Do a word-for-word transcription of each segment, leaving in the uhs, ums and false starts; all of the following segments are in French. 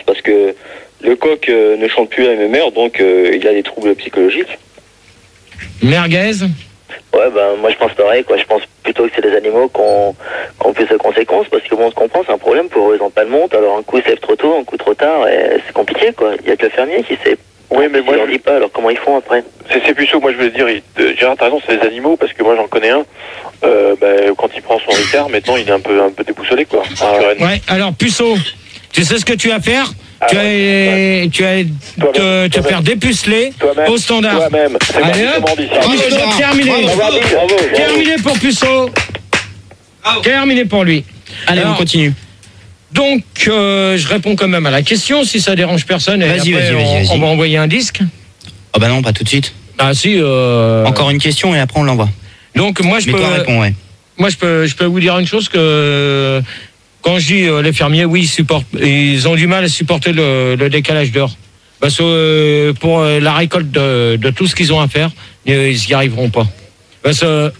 parce que le coq euh, ne chante plus à la même heure, donc euh, il a des troubles psychologiques. Merguez? Ouais, ben moi je pense pareil, quoi. Je pense plutôt que c'est les animaux qui ont, qui ont plus de conséquences, parce que bon, on se comprend, c'est un problème pour eux, ils n'ont pas de monte, alors un coup ils se lèvent trop tôt, un coup trop tard, et c'est compliqué, quoi. Il y a que le fermier qui sait. Oui, mais moi je leur dis pas, alors comment ils font après? C'est, c'est plutôt, moi je veux dire, il, euh, Gérard, t'as raison, c'est les animaux, parce que moi j'en connais un, euh, bah, quand il prend son Ricard, maintenant il est un peu, un peu déboussolé, quoi. Ah, ouais, alors Puceau, tu sais ce que tu vas faire? Ah, tu vas, ouais. tu vas te, te faire dépuceler toi-même, au standard. Toi-même, c'est Allez hop, bravo, terminé. bravo, bravo, bravo. Terminé pour Puceau. Bravo. Terminé pour lui. Allez, alors, on continue. Donc, euh, je réponds quand même à la question, si ça dérange personne. Et vas-y, après, vas-y, on, vas-y, vas-y. on va envoyer un disque. Oh bah non, pas tout de suite. Ah si. Euh... Encore une question et après on l'envoie. Donc moi je Mais peux. toi réponds, ouais. Moi je peux, je peux vous dire une chose que quand je dis euh, les fermiers, oui, ils supportent, ils ont du mal à supporter le, le décalage d'heure. Parce que euh, pour euh, la récolte de, de tout ce qu'ils ont à faire, euh, ils n'y arriveront pas. Parce que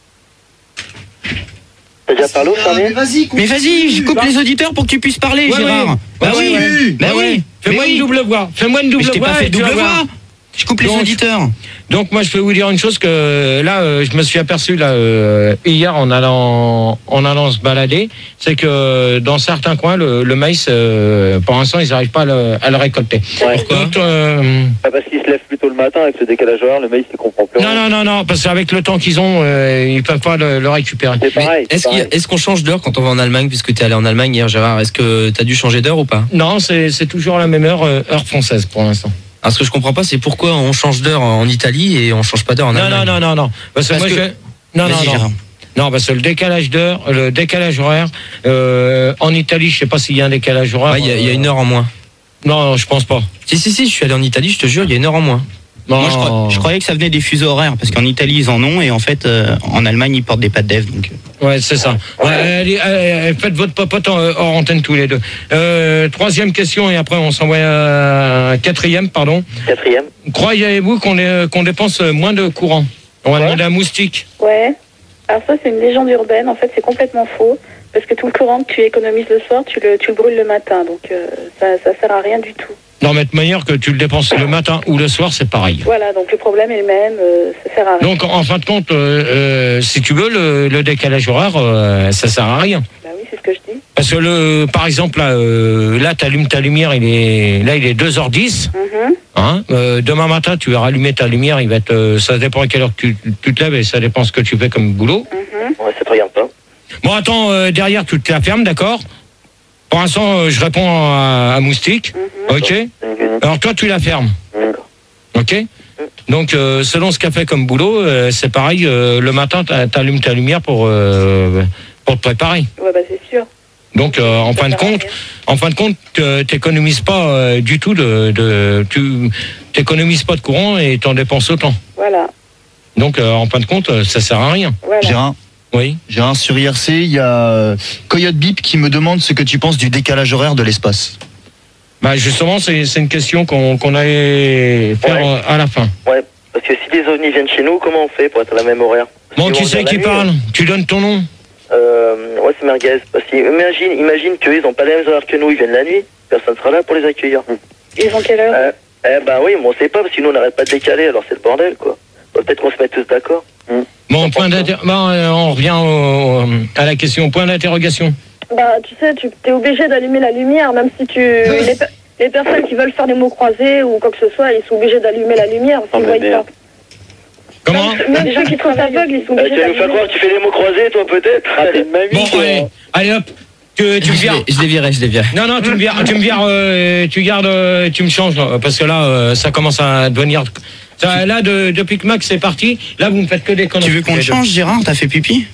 T'as déjà parlé au fermier? Vas-y, Mais vas-y, je coupe les auditeurs pour que tu puisses parler, Ouais, Gérard. ouais. Bah Ouais, oui, ouais. bah Ouais, ouais. oui. Fais-moi Mais une oui. double voix. Fais-moi une double Mais je t'ai voix. pas fait et tu vas double voir. voix. Je coupe les Donc, auditeurs. Donc moi je peux vous dire une chose que là euh, je me suis aperçu là euh, hier en allant en allant se balader, c'est que dans certains coins le, le maïs euh, pour l'instant ils n'arrivent pas à le, à le récolter. Ouais. Donc, euh, Ah, parce qu'ils se lèvent plutôt le matin avec ce décalage horaire, le maïs ne comprend plus. non non non non parce qu'avec le temps qu'ils ont euh, ils peuvent pas le, le récupérer. C'est pareil. Est-ce, c'est qu'il y a- pareil. est-ce qu'on change d'heure quand on va en Allemagne, puisque tu es allé en Allemagne hier, Gérard? Est-ce que tu as dû changer d'heure ou pas? Non c'est c'est toujours la même heure euh, heure française pour l'instant. Alors, ce que je comprends pas, c'est pourquoi on change d'heure en Italie et on change pas d'heure en Non Allemagne. non non non non parce que Parce moi que- je non non Vas-y, non. Gérard. Non, parce que le décalage d'heure, le décalage horaire, euh, en Italie, je sais pas s'il y a un décalage horaire. Ouais, Il y, a- il y a une heure en moins. Non, je pense pas. Si, si, si, je suis allé en Italie, je te jure, il y a une heure en moins. Non. Moi, je, crois- je croyais que ça venait des fuseaux horaires, parce qu'en Italie, ils en ont, et en fait, euh, en Allemagne, ils portent des pattes d'Ève. Donc... Ouais, c'est ça. Ouais, allez, allez, faites votre popote en- hors antenne tous les deux. Euh, troisième question, et après on s'envoie à un quatrième, pardon. Quatrième. Croyez-vous qu'on est- qu'on dépense moins de courant? On va Ouais. demander à Moustique. Ouais. Alors ça, c'est une légende urbaine. En fait, c'est complètement faux. Parce que tout le courant que tu économises le soir, tu le, tu le brûles le matin. Donc, euh, ça, ça sert à rien du tout. Non, mais de manière que tu le dépenses le matin ou le soir, c'est pareil. Voilà, donc le problème est le même. Euh, ça sert à rien. Donc, en fin de compte, euh, euh, si tu veux, le, le décalage horaire, euh, ça sert à rien. Bah oui, c'est ce que je dis. Parce que, le, par exemple, là, euh, là tu allumes ta lumière, il est, là, il est deux heures dix. Mhm. Hein, euh, demain matin, tu vas rallumer ta lumière, il va être, euh, ça dépend à quelle heure tu, tu te lèves et ça dépend ce que tu fais comme boulot. Mhm. Ouais, ça te regarde pas. Bon, attends, euh, derrière, tu te la fermes, d'accord? Pour l'instant, euh, je réponds à, à Moustique. Mhm. Ok? Mhm. Alors, toi, tu la fermes. D'accord. Ok? Donc, euh, selon ce qu'a fait comme boulot, euh, c'est pareil, euh, le matin, tu allumes ta lumière pour, euh, pour te préparer. Ouais, bah c'est sûr. Donc, euh, en Ça fin de sert à compte, rien. en fin de compte, tu n'économises pas euh, du tout de, de tu t'économises pas de courant et t'en dépenses autant. Voilà. Donc, euh, en fin de compte, ça sert à rien. Voilà. Gérard, Oui. Gérard, sur I R C, il y a euh, Coyote Bip qui me demande ce que tu penses du décalage horaire de l'espace. Bah justement, c'est c'est une question qu'on qu'on allait faire Ouais. euh, à la fin. Ouais, parce que si des ovnis viennent chez nous, comment on fait pour être à la même horaire? Parce Bon, qu'ils qui vont c'est venir qui la nuit, parle? Tu donnes ton nom? Euh, ouais, c'est Merguez. Parce que imagine, imagine qu'ils n'ont pas les mêmes horaires que nous, ils viennent la nuit. Personne sera là pour les accueillir. Ils ont quelle heure? Euh, eh ben oui, mais on sait pas, parce que sinon on n'arrête pas de décaler, alors c'est le bordel, quoi. Faut peut-être qu'on se mette tous d'accord. Bon, point d'inter- bon, euh, on revient au- à la question. Point d'interrogation. Bah, tu sais, tu es obligé d'allumer la lumière, même si tu... Les, pe- les personnes qui veulent faire des mots croisés ou quoi que ce soit, ils sont obligés d'allumer la lumière s'ils ne mais voient merde. pas. Comment? Même ceux qui sont aveugles, ils sont Euh, obligés tu vas nous faire d'allumer. croire que tu fais des mots croisés, toi, peut-être? Ah, t'es une mamie, Bon, toi. allez, allez hop. Tu, tu me Je vires. l'ai- je l'ai viré, je l'ai viré. Non, non, tu me vires, tu me vires, euh, tu gardes, euh, tu me changes, là, parce que là, euh, ça commence à devenir. Ça, là, de- depuis que Max est parti, là, vous me faites que des conneries. Tu veux qu'on te les deux. change, Gérard? T'as fait pipi?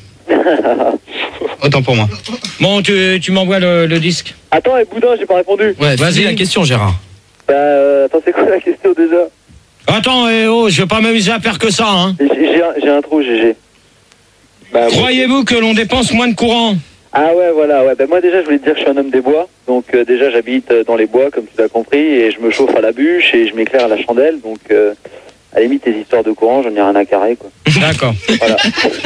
Autant pour moi. Bon, tu, tu m'envoies le, le disque. Attends, et Boudin, j'ai pas répondu. Ouais, Vas-y. vas-y la question, Gérard. Bah, euh, attends, c'est quoi la question déjà? Attends, eh, oh, je vais pas m'amuser à faire que ça, hein. J'ai j'ai un, j'ai un trou, G G. Bah, moi- Croyez-vous que l'on dépense moins de courant? Ah ouais, voilà, ouais. Bah, moi déjà, je voulais te dire que je suis un homme des bois. Donc euh, déjà, j'habite euh, dans les bois, comme tu l'as compris, et je me chauffe à la bûche et je m'éclaire à la chandelle. Donc, euh, à la limite, tes histoires de courant, j'en ai rien à carrer, quoi. D'accord. Voilà.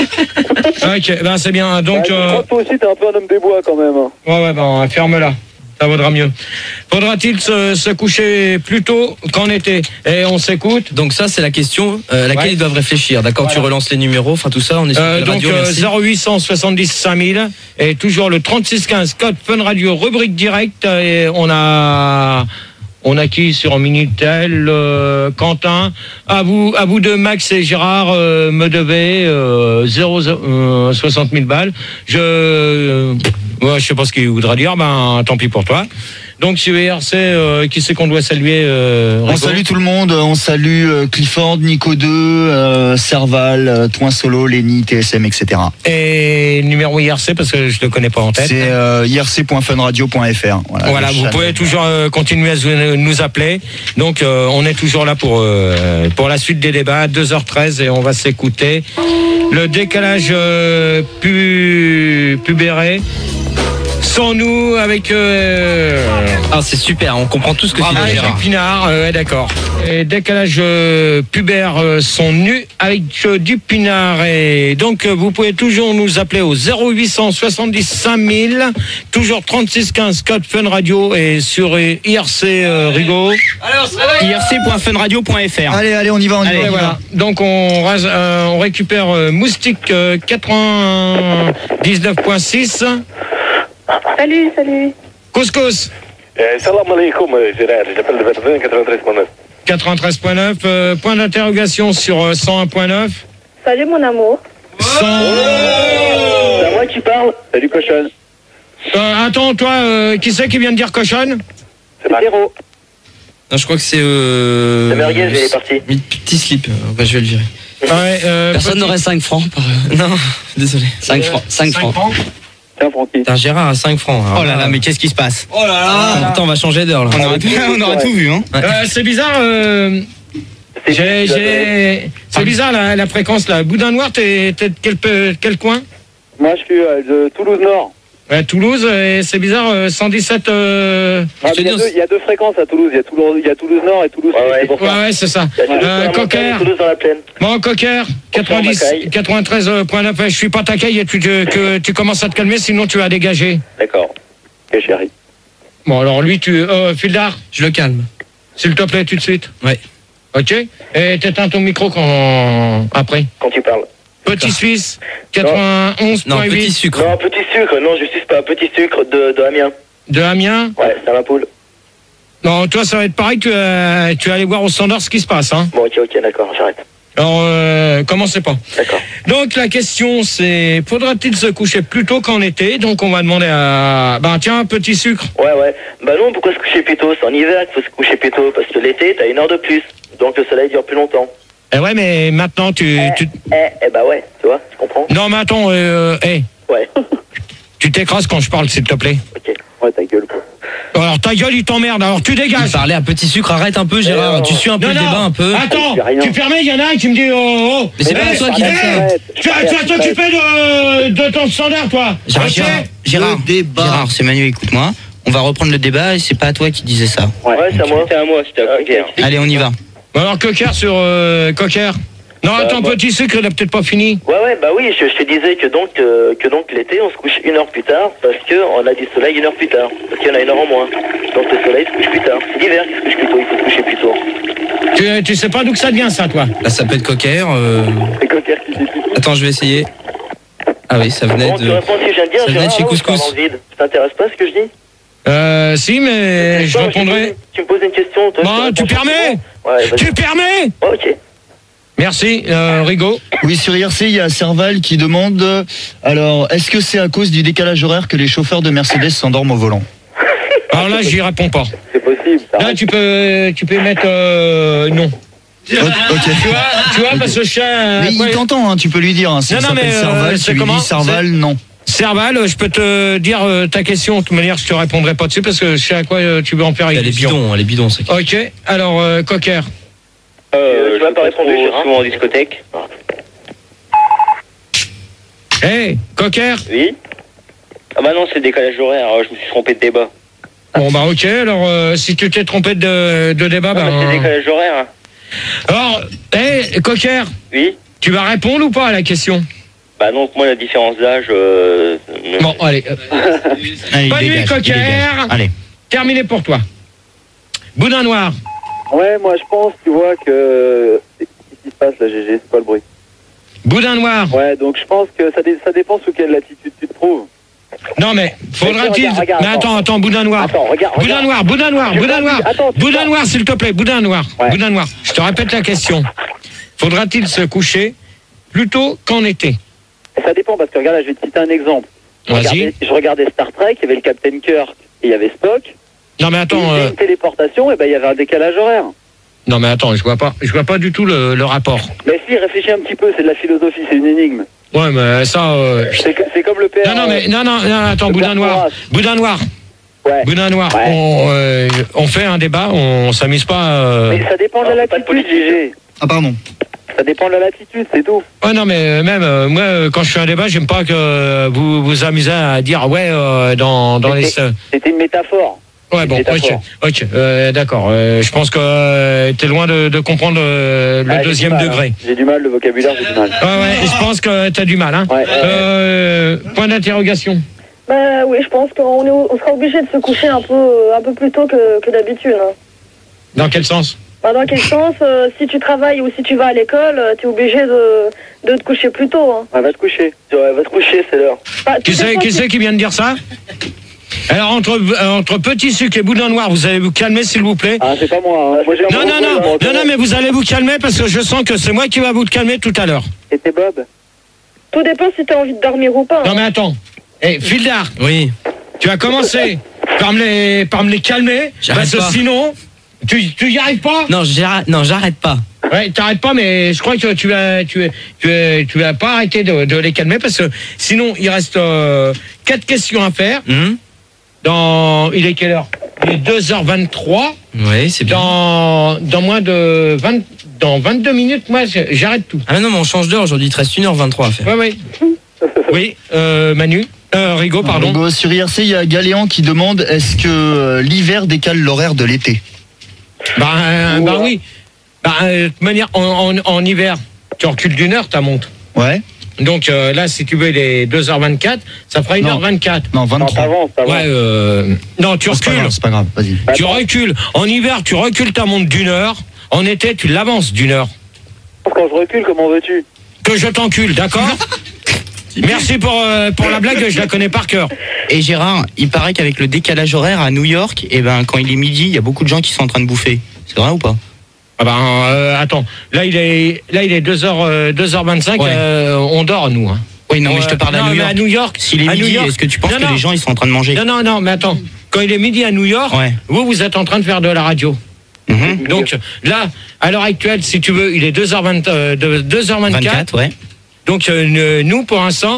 Ok, ben c'est bien. Donc, Ouais, je euh, crois que toi aussi, t'es un peu un homme des bois, quand même. Hein. ouais, ouais, ben ferme-la. Ça vaudra mieux. Faudra-t-il se, se coucher plus tôt qu'en été? Et on s'écoute. Donc ça, c'est la question euh, à laquelle Ouais. ils doivent réfléchir. D'accord, Voilà. tu relances les numéros, enfin tout ça, on est sur Euh, Fun donc Radio, euh, merci. zéro huit cent soixante-dix cinq mille et toujours le trente-six quinze code Fun Radio rubrique direct et on a on a qui sur Minitel euh, Quentin, à vous à vous deux Max et Gérard euh, me devez euh, zéro euh, soixante mille balles. Je euh, ouais, je sais pas ce qu'il voudra dire, ben tant pis pour toi. Donc sur R C, euh, qui c'est qu'on doit saluer euh, On Rico salue tout le monde, on salue euh, Clifford, Nico deux, euh, Serval, euh, Toin Solo, Lenny, T S M, et cetera. Et numéro I R C parce que je le connais pas en tête. C'est euh, i r c point fun radio point f r. Voilà, Voilà, le vous channel. pouvez toujours euh, continuer à nous- nous appeler. Donc, euh, on est toujours là pour euh, pour la suite des débats, deux heures treize, et on va s'écouter le décalage euh, pu, pubéré. Sans nous, avec euh, Ah, c'est super, on comprend tout ce que tu dis, avec Gérard. Pinard, euh, ouais, d'accord. Et décalage euh, pubère euh, sont nus avec euh, du Pinard. Et donc, euh, vous pouvez toujours nous appeler au zéro huit cent soixante-dix cinq mille, toujours trente-six quinze code Fun Radio et sur euh, I R C euh, Rigaud. i r c point fun radio point f r. Allez, allez, on y va, on y Allez, va. on y va. voilà. Donc on, rase- euh, on récupère euh, Moustique euh, quatre-vingt-dix-neuf point six. Salut, salut. Couscous Eh, salam alaikum, euh, Gérard. J'appelle de Verdun, quatre-vingt-treize point neuf. quatre-vingt-treize point neuf. euh, point d'interrogation sur euh, cent un point neuf. Salut, mon amour. cent... C'est à moi qui parle. Salut, cochonne. Euh, attends, toi, euh, qui c'est qui vient de dire cochonne? C'est Pierrot. Non, je crois que c'est... Euh... La merguez, elle est partie. Mi- Petit slip, euh, bah, je vais le virer. Ouais, euh, Personne petit- n'aurait cinq francs par. Non, désolé. cinq francs. cinq francs. Tiens, Francky. Putain, Gérard à cinq francs. Alors Oh là là, mais qu'est-ce qui se passe? Oh là là. Pourtant, on va changer d'heure là. On aurait, on aurait tout vu, hein. Euh, c'est bizarre. euh, j'ai, j'ai... C'est bizarre la, la fréquence là. Boudin Noir, t'es, t'es de quel, pe- quel coin? Moi, je suis euh, de Toulouse-Nord. Ouais, Toulouse, et c'est bizarre, euh, cent dix-sept. Euh... Ah, Je te il, y a dis, deux, il y a deux fréquences à Toulouse. Il y a Toulouse, il y a Toulouse-Nord et Toulouse-Sud. C'est pour Ouais, ça. ouais, c'est ça. Il y a Toulouse Euh, dans la montagne Cocker. et Toulouse dans la plaine. Bon, Cocker, quatre-vingt-dix, Macaille. quatre-vingt-treize point neuf. Je suis pas taquet et tu, te- que tu commences à te calmer, sinon tu vas dégager. D'accord. Ok, chérie. Bon, alors lui, tu. Euh, Fildar, Je le calme. s'il te plaît, tout de suite. Ouais. Ok. Et t'éteins ton micro quand. Après. Quand tu parles. Petit Suisse, quatre-vingt-onze Non, point petit huit. sucre. Non, petit sucre. Non, je suis pas. Petit sucre de, de Amiens. De Amiens. Ouais, c'est à la poule. Non, toi, ça va être pareil. Tu, euh, tu vas aller voir au standard ce qui se passe. Hein. Bon, ok, ok, d'accord, j'arrête. Alors, euh, commencez pas. D'accord. Donc la question c'est, faudra-t-il se coucher plus tôt qu'en été? Donc on va demander à... Ben tiens, petit sucre. Ouais, ouais. Bah non, pourquoi se coucher plus tôt? C'est en hiver qu'il faut se coucher plus tôt. Parce que l'été, t'as une heure de plus. Donc le soleil dure plus longtemps. Eh ouais, mais maintenant tu... tu... Eh, eh bah ouais, tu vois, tu comprends? Non mais attends, euh, hey, Ouais. tu t'écrases quand je parle s'il te plaît. Ok. Ouais, ta gueule, quoi. Alors ta gueule il t'emmerde, alors tu Il dégages. parlait à petit sucre, arrête un peu Gérard, Euh, tu suis un peu Non, le débat non, un peu. attends, C'est rien. tu permets, il y en a un qui me dit oh, oh. Mais c'est Eh, pas toi qui eh, dis ça. Arrête, Tu vas, tu vas arrête, t'occuper de, de ton standard toi. Gérard, Ok. Gérard, Gérard, Le débat. Gérard, c'est Manu, écoute-moi. On va reprendre le débat et c'est pas à toi qui disais ça. Ouais, c'est à moi. C'est à moi, c'était à Cocker. Allez, on y va. Bon, alors Cocker sur euh, Cocker. Non Bah, attends, moi- petit sucre il a peut-être pas fini. Ouais, ouais, bah oui, je, je te disais que donc, euh, que donc l'été, on se couche une heure plus tard parce qu'on a du soleil une heure plus tard. Parce qu'il y en a une heure en moins. Donc le soleil se couche plus tard. C'est l'hiver qui se couche plus tôt, il faut se coucher plus tôt. Tu, tu sais pas d'où que ça vient ça toi? Là, ça peut être cocker. euh, C'est Cocker qui dit. Attends, je vais essayer. Ah oui, ça venait Bon, tu de. réponds ce que je viens de dire, ça venait de Gérard, chez ou je parle Couscous. dans le vide. Ça t'intéresse pas ce que je dis? Euh, si, mais je Non, répondrai. Tu me poses une question, toi. Bon, je te tu réponds permets? gentiment. Ouais, vas-y. Tu permets? Oh, ok. Merci, euh, Rigaud. Oui, sur I R C, il y a Serval qui demande euh, alors, est-ce que c'est à cause du décalage horaire que les chauffeurs de Mercedes s'endorment au volant? Alors là, j'y réponds pas. C'est possible. ça. Là, tu peux, tu peux mettre euh, non. Ok. Tu vois, tu vois, parce que je suis un- Mais quoi, il t'entend, hein, tu peux lui dire. Hein, s'il Non, non, s'appelle mais, euh, Serval, c'est tu lui comment dis Serval, non. Serval, je peux te dire euh, ta question. De toute manière, je te répondrai pas dessus parce que je sais à quoi euh, tu veux en faire Elle est allusion. bidon, elle est bidon, ça. Ok, alors, euh, Cocker. Euh, tu m'as pas répondu, Gérard. souvent en discothèque. Hey, Cocker. Oui. Ah bah non, c'est le décalage horaire, je me suis trompé de débat. Bon, bah, ok, alors, euh, si tu t'es trompé de, de débat, Ah bah c'est bah. le décalage horaire. hein. Alors, hey, Cocker, Oui. tu vas répondre ou pas à la question? Bah non, moi la différence d'âge. Euh, me- Bon, allez. euh, Allez, Bonne il nuit, dégage, il Cocker. dégage. Allez. terminé pour toi. Boudin noir. Ouais, moi je pense, tu vois, que. Qu'est-ce qui se passe là, G G? C'est quoi le bruit? Boudin noir. Ouais, donc je pense que ça, dé- ça dépend sous quelle latitude tu te trouves. Non mais faudra-t-il. Regarde, regarde, Mais attends, attends, boudin noir. Attends, regarde, Boudin regarde. noir, boudin noir, J'ai boudin pas noir. dit- attends, tu Boudin vois. noir, s'il te plaît, boudin noir. Ouais. Boudin noir. Je te répète la question. Faudra-t-il se coucher plus tôt qu'en été? Ça dépend, parce que regarde, là, je vais te citer un exemple. Je Vas-y. regardais, je regardais Star Trek, il y avait le Captain Kirk et il y avait Spock. Non mais Et attends. il y avait euh, une téléportation, et ben il y avait un décalage horaire. Non mais attends, je vois pas, je vois pas du tout le, le rapport. Mais si, réfléchis un petit peu, c'est de la philosophie, c'est une énigme. Ouais mais ça. euh, C'est que- c'est comme le P R. Non non mais non non, non attends, Le boudin père noir, Horace. boudin noir, Ouais. boudin noir. Ouais. On, euh, on fait un débat, on s'amuse pas. euh, Mais ça dépend de la pas de latitude, G G. Ah, pardon. Ça dépend de la latitude, c'est tout. Ouais non mais euh, même euh, moi euh, quand je fais un débat, j'aime pas que euh, vous vous amusez à dire ouais euh, dans dans les. C'était c'était une métaphore. Ouais bon, ok, métaphore. ok, euh, d'accord. Euh, je pense que euh, t'es loin de, de comprendre euh, le Ah, j'ai du deuxième mal, degré. hein. J'ai du mal, le vocabulaire, j'ai du mal. Ouais ouais, je pense que t'as du mal hein. Ouais. Euh, point d'interrogation. Bah oui, je pense qu'on est, on sera obligé de se coucher un peu, euh, un peu plus tôt que, que d'habitude. hein. Dans quel sens? Bah, dans quel sens, euh, si tu travailles ou si tu vas à l'école, tu es obligé de, de te coucher plus tôt. Hein. Ouais, va te coucher. Ouais, va te coucher, c'est l'heure. Bah, Qui tout c'est dépend qui, si- c'est qui vient de dire ça? Alors entre euh, entre petit sucre et boudin noir, vous allez vous calmer s'il vous plaît. Ah, c'est pas moi. Hein. Moi j'ai un Non bon non non goût, non non mais vous allez vous calmer parce que je sens que c'est moi qui va vous calmer tout à l'heure. C'était Bob. Tout dépend si tu as envie de dormir ou pas. hein. Non mais attends. Eh Fildar, Oui. tu as commencé par me les par me les calmer J'arrête parce que pas. sinon tu tu y arrives pas. Non, j'arrête, non, j'arrête pas. Ouais, t'arrêtes pas mais je crois que tu vas tu tu tu vas pas arrêter de, de les calmer parce que sinon il reste euh, quatre questions à faire. Hum Dans il est quelle heure? Il est deux heures vingt-trois. Oui, c'est bien. Dans, dans moins de vingt, dans vingt-deux minutes, moi, je- j'arrête tout. Ah mais non, mais on change d'heure aujourd'hui, il te reste une heure vingt-trois à faire. Ouais, ouais. Oui, euh, Manu, euh, Rigaud, pardon. Hugo, sur I R C, il y a Galéan qui demande est-ce que euh, l'hiver décale l'horaire de l'été? Bah, euh, bah oui. Bah, euh, de toute manière, en, en, en hiver, tu recules d'une heure ta montre. Ouais. Donc euh, là, si tu veux, il est deux heures vingt-quatre, ça fera une heure vingt-quatre. Non, Non, vingt-trois. t'avances, t'avances. Ouais, euh, non, tu Non, c'est pas recules. grave, c'est pas grave, vas-y. Tu recules. En hiver, tu recules ta montre d'une heure. En été, tu l'avances d'une heure. Quand je recule, comment veux-tu? Que je t'encule, d'accord? Merci pour, euh, pour la blague, je la connais par cœur. Et Gérard, il paraît qu'avec le décalage horaire à New York, et ben quand il est midi, il y a beaucoup de gens qui sont en train de bouffer. C'est vrai ou pas? Ah ben, euh, attends, là il est, là il est deux heures, euh, deux heures vingt-cinq, Ouais. euh, on dort nous. Hein. Oui, non, mais je te parle non, à New mais York. à New York. S'il est à New midi, York- est-ce que tu penses Non, que non. les gens ils sont en train de manger? Non, non, non, mais attends, quand il est midi à New York, Ouais. vous, vous êtes en train de faire de la radio. Mhm. Donc là, à l'heure actuelle, si tu veux, il est deux heures vingt, euh, de- deux heures vingt-quatre. vingt-quatre, ouais. Donc euh, nous, pour l'instant,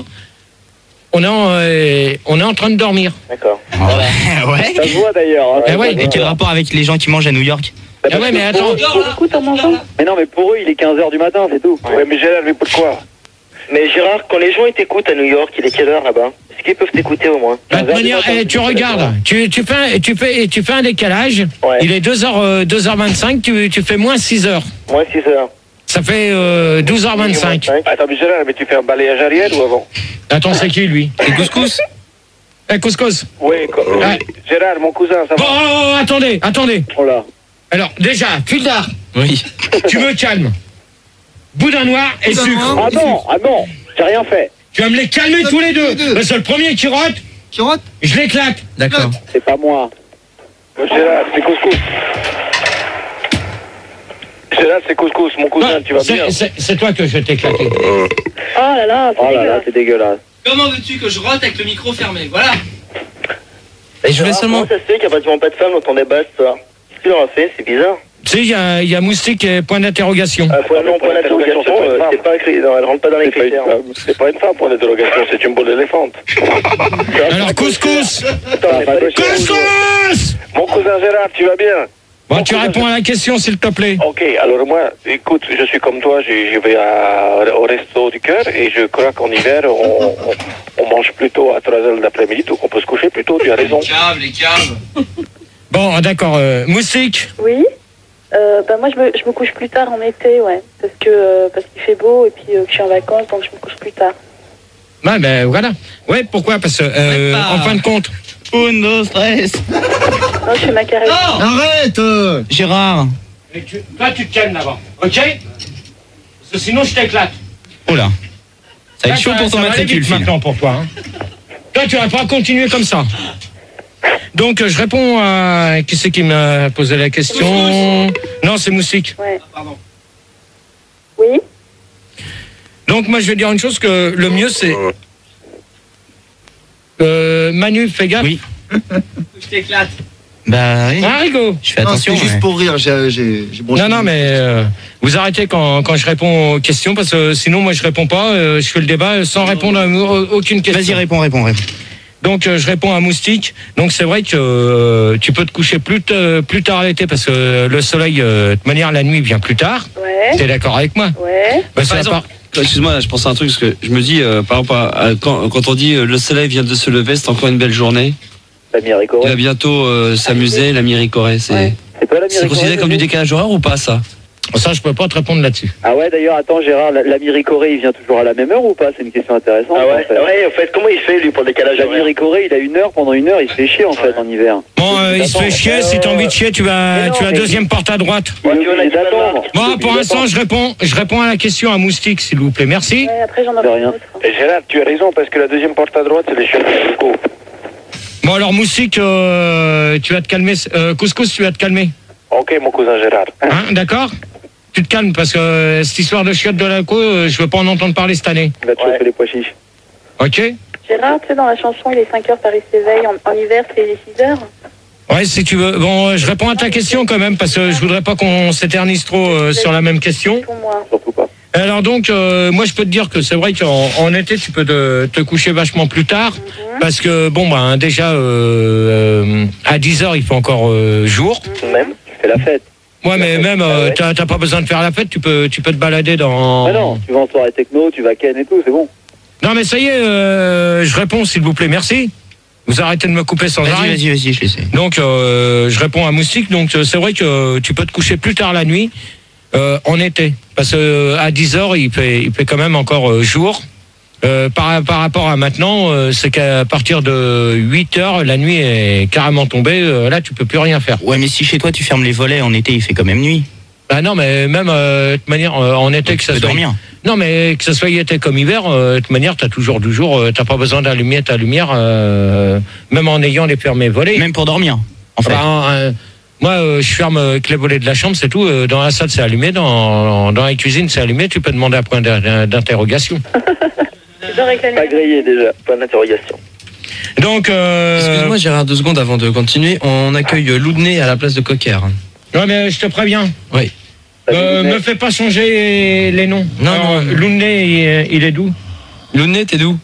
on est, en, euh, on est en train de dormir. D'accord. ouais. Ça se voit d'ailleurs. Hein. Eh ouais. Et quel rapport avec les gens qui mangent à New York? Bah, Ah ouais, parce mais que attends. pour eux- Écoute en mangeant. Mais non, mais pour eux, il est quinze heures du matin, c'est tout. Ouais, mais Gérard, mais pourquoi? Mais Gérard, quand les gens ils t'écoutent à New York, il est quelle heure là-bas? Est-ce qu'ils peuvent t'écouter au moins? Bah, de toute manière, eh, tu regardes, tu, tu, fais, un- tu, fais, tu fais un décalage, Ouais. il est deux heures, euh, deux heures vingt-cinq, tu, tu fais moins six heures. Moins six heures. Ça fait euh, douze heures vingt-cinq. Attends, mais Gérard, mais tu fais un balayage arrière ou avant? Attends, c'est qui lui? C'est couscous? Eh, couscous. Oui, quoi. Ouais. Gérard, mon cousin, ça Bon, va? oh, oh, attendez, attendez. Oh là. Alors, déjà, Fildar, Oui. tu me calmes. Boudin noir et sucre. Ah non, ah non, j'ai rien fait. Tu vas me les calmer tous les deux. Le seul premier qui rote, Qui rote? je l'éclate. D'accord. C'est pas moi. Gérard, c'est couscous. Gérard, c'est couscous, mon cousin, Non, tu vas c'est- bien? c'est- C'est toi que je vais t'éclater. Oh là là, c'est Oh là là, dégueulasse. c'est dégueulasse. Comment veux-tu que je rote avec le micro fermé? Voilà. Et je voulais Gérard, seulement. Comment ça se fait qu'il n'y a pratiquement pas de femmes dans ton débat ce soir? Qu'est-ce qu'il en a fait? C'est bizarre. Tu sais, il y a, il y a Moustique et point d'interrogation. Ah, point, non, point d'interrogation, c'est pas une euh, femme. c'est pas écrit, non, elle rentre pas dans les C'est pas, une critères. femme. C'est pas une femme pour l'interrogation, c'est une boule d'éléphant. Alors, couscous. Attends, mais pas les Couscous. Mon cousin Gérard, tu vas bien? Bon, tu réponds à la question, s'il te plaît. Ok, alors moi, écoute, je suis comme toi, je, je vais à- au resto du cœur et je crois qu'en hiver, on, on, on mange plutôt à trois heures de l'après-midi, donc on peut se coucher plus tôt, tu as raison. caves, les caves. Bon, d'accord. euh, Moustique. Oui. Euh, bah moi je me, je me couche plus tard en été, ouais, parce que euh, parce qu'il fait beau et puis euh, que je suis en vacances, donc je me couche plus tard. Ouais, ben voilà. Ouais, pourquoi? Parce que, euh, Ouais, pas. en fin de compte, Un, dos, tres. Non, je suis macaré. Non. Arrête euh. Gérard. Et tu- Toi, tu te calmes là-bas, ok? Parce que sinon, je t'éclate. Oh là. Ça va Là, être chaud pour ton ça va aller matricule, vite Phil. maintenant pour toi. Hein. Toi, tu vas pas continuer comme ça. Donc, euh, je réponds à... Qui c'est qui m'a posé la question? Non, c'est Moustique. Ouais. Pardon. Oui. Donc, moi, je vais dire une chose, que le mieux, c'est... Euh, Manu, fais gaffe. Oui. Je t'éclate. Bah oui. Ah, Rigo. Je fais Non, attention. c'était juste ouais. pour rire, j'ai j'ai- j'ai branché. Non, non, mais euh, vous arrêtez quand, quand je réponds aux questions, parce que sinon, moi, je réponds pas. euh, je fais le débat sans répondre à au- aucune question. Vas-y, réponds, réponds, réponds. Donc, euh, je réponds à Moustique. Donc, c'est vrai que euh, tu peux te coucher plus, t- plus tard l'été, parce que le soleil, euh, de toute manière, la nuit vient plus tard. Ouais. T'es d'accord avec moi? Ouais. Bah, c'est Par à exemple, part- excuse-moi, là, je pense à un truc, parce que je me dis, euh, par rapport à, à quand, quand on dit euh, le soleil vient de se lever, c'est encore une belle journée. La Il va Miricorée. bientôt euh, s'amuser, la Miricorée. C'est Ouais. C'est pas la c'est Miricorée. considéré comme du décalage horaire ou pas, ça? Ça, je peux pas te répondre là-dessus. Ah ouais, d'ailleurs, attends, Gérard, la, la Miricorée, il vient toujours à la même heure ou pas? C'est une question intéressante. Ah en ouais, fait. ouais, en fait, comment il fait lui pour le décalage La horaire? Miricorée, il a une heure, pendant une heure, il se fait chier en fait en hiver. Bon, euh, il se fait chier. Si t'as envie de chier, tu vas, Mais non, tu vas mais- deuxième porte à droite. Il est tu vois, obligé là, tu vas d'attendre. Bon, Il est pour obligé l'instant, d'attendre. je réponds, je réponds à la question à Moustique, s'il vous plaît. Merci. Ouais, après, j'en De aurai rien. une autre. Et Gérard, tu as raison, parce que la deuxième porte à droite, c'est les chiottes de Couscous. Bon, alors, Moustique, euh, tu vas te calmer. Euh, Couscous, tu vas te calmer. Ok, mon cousin Gérard. Hein, d'accord? Tu te calmes, parce que euh, cette histoire de chiottes de la co, euh, je veux pas en entendre parler cette année. Il va te chauffer les pois chiches. Ok? Gérard, tu sais, dans la chanson, il est cinq heures, Paris s'éveille. En, en hiver, c'est six heures. Ouais, si tu veux. Bon, euh, je réponds à ta question quand même, parce que je voudrais pas qu'on s'éternise trop euh, sur la même question. Pour moi. Surtout pas. Alors donc, euh, moi je peux te dire que c'est vrai qu'en en été tu peux te, te coucher vachement plus tard, parce que bon ben déjà euh, euh, à dix heures il fait encore euh, jour. Même. Tu fais la fête. Ouais, mais même Ah euh, ouais. t'as t'as pas besoin de faire la fête, tu peux tu peux te balader dans. Ah non, tu vas en soirée techno, tu vas ken et tout, c'est bon. Non mais ça y est, euh, je réponds s'il vous plaît, merci. Vous arrêtez de me couper sans Vas-y, arrêt. vas-y, vas-y, je l'essaie. Donc euh, je réponds à Moustique. Donc euh, c'est vrai que tu peux te coucher plus tard la nuit euh, en été, parce que euh, à dix heures il fait il fait quand même encore euh, jour. Euh, par, par rapport à maintenant, euh, c'est qu'à partir de huit heures, la nuit est carrément tombée. Euh, là, tu peux plus rien faire. Ouais, mais si chez toi tu fermes les volets en été, il fait quand même nuit. Bah non, mais même euh, de toute manière, euh, en été que ça Tu peux soit. dormir. Non, mais que ça soit été comme hiver, euh, de toute manière, t'as toujours du jour. Euh, t'as pas besoin d'allumer ta lumière, euh, même en ayant les fermés volets. Même pour dormir, en fait. Bah, euh, moi, euh, je ferme euh, que les volets de la chambre, c'est tout. Euh, dans la salle, c'est allumé. Dans, dans la cuisine, c'est allumé. Tu peux demander un point d'in- d'interrogation. Tu dois réclamer. Pas grillé déjà. Point d'interrogation. Donc, euh, Excuse-moi, Gérard, deux secondes avant de continuer. On accueille Loudney à la place de Cocker. ouais, mais je te préviens. Oui. Euh, me fais pas changer les noms. Non, Alors, non, non. Loudney, il, il est d'où? Loudney, t'es d'où?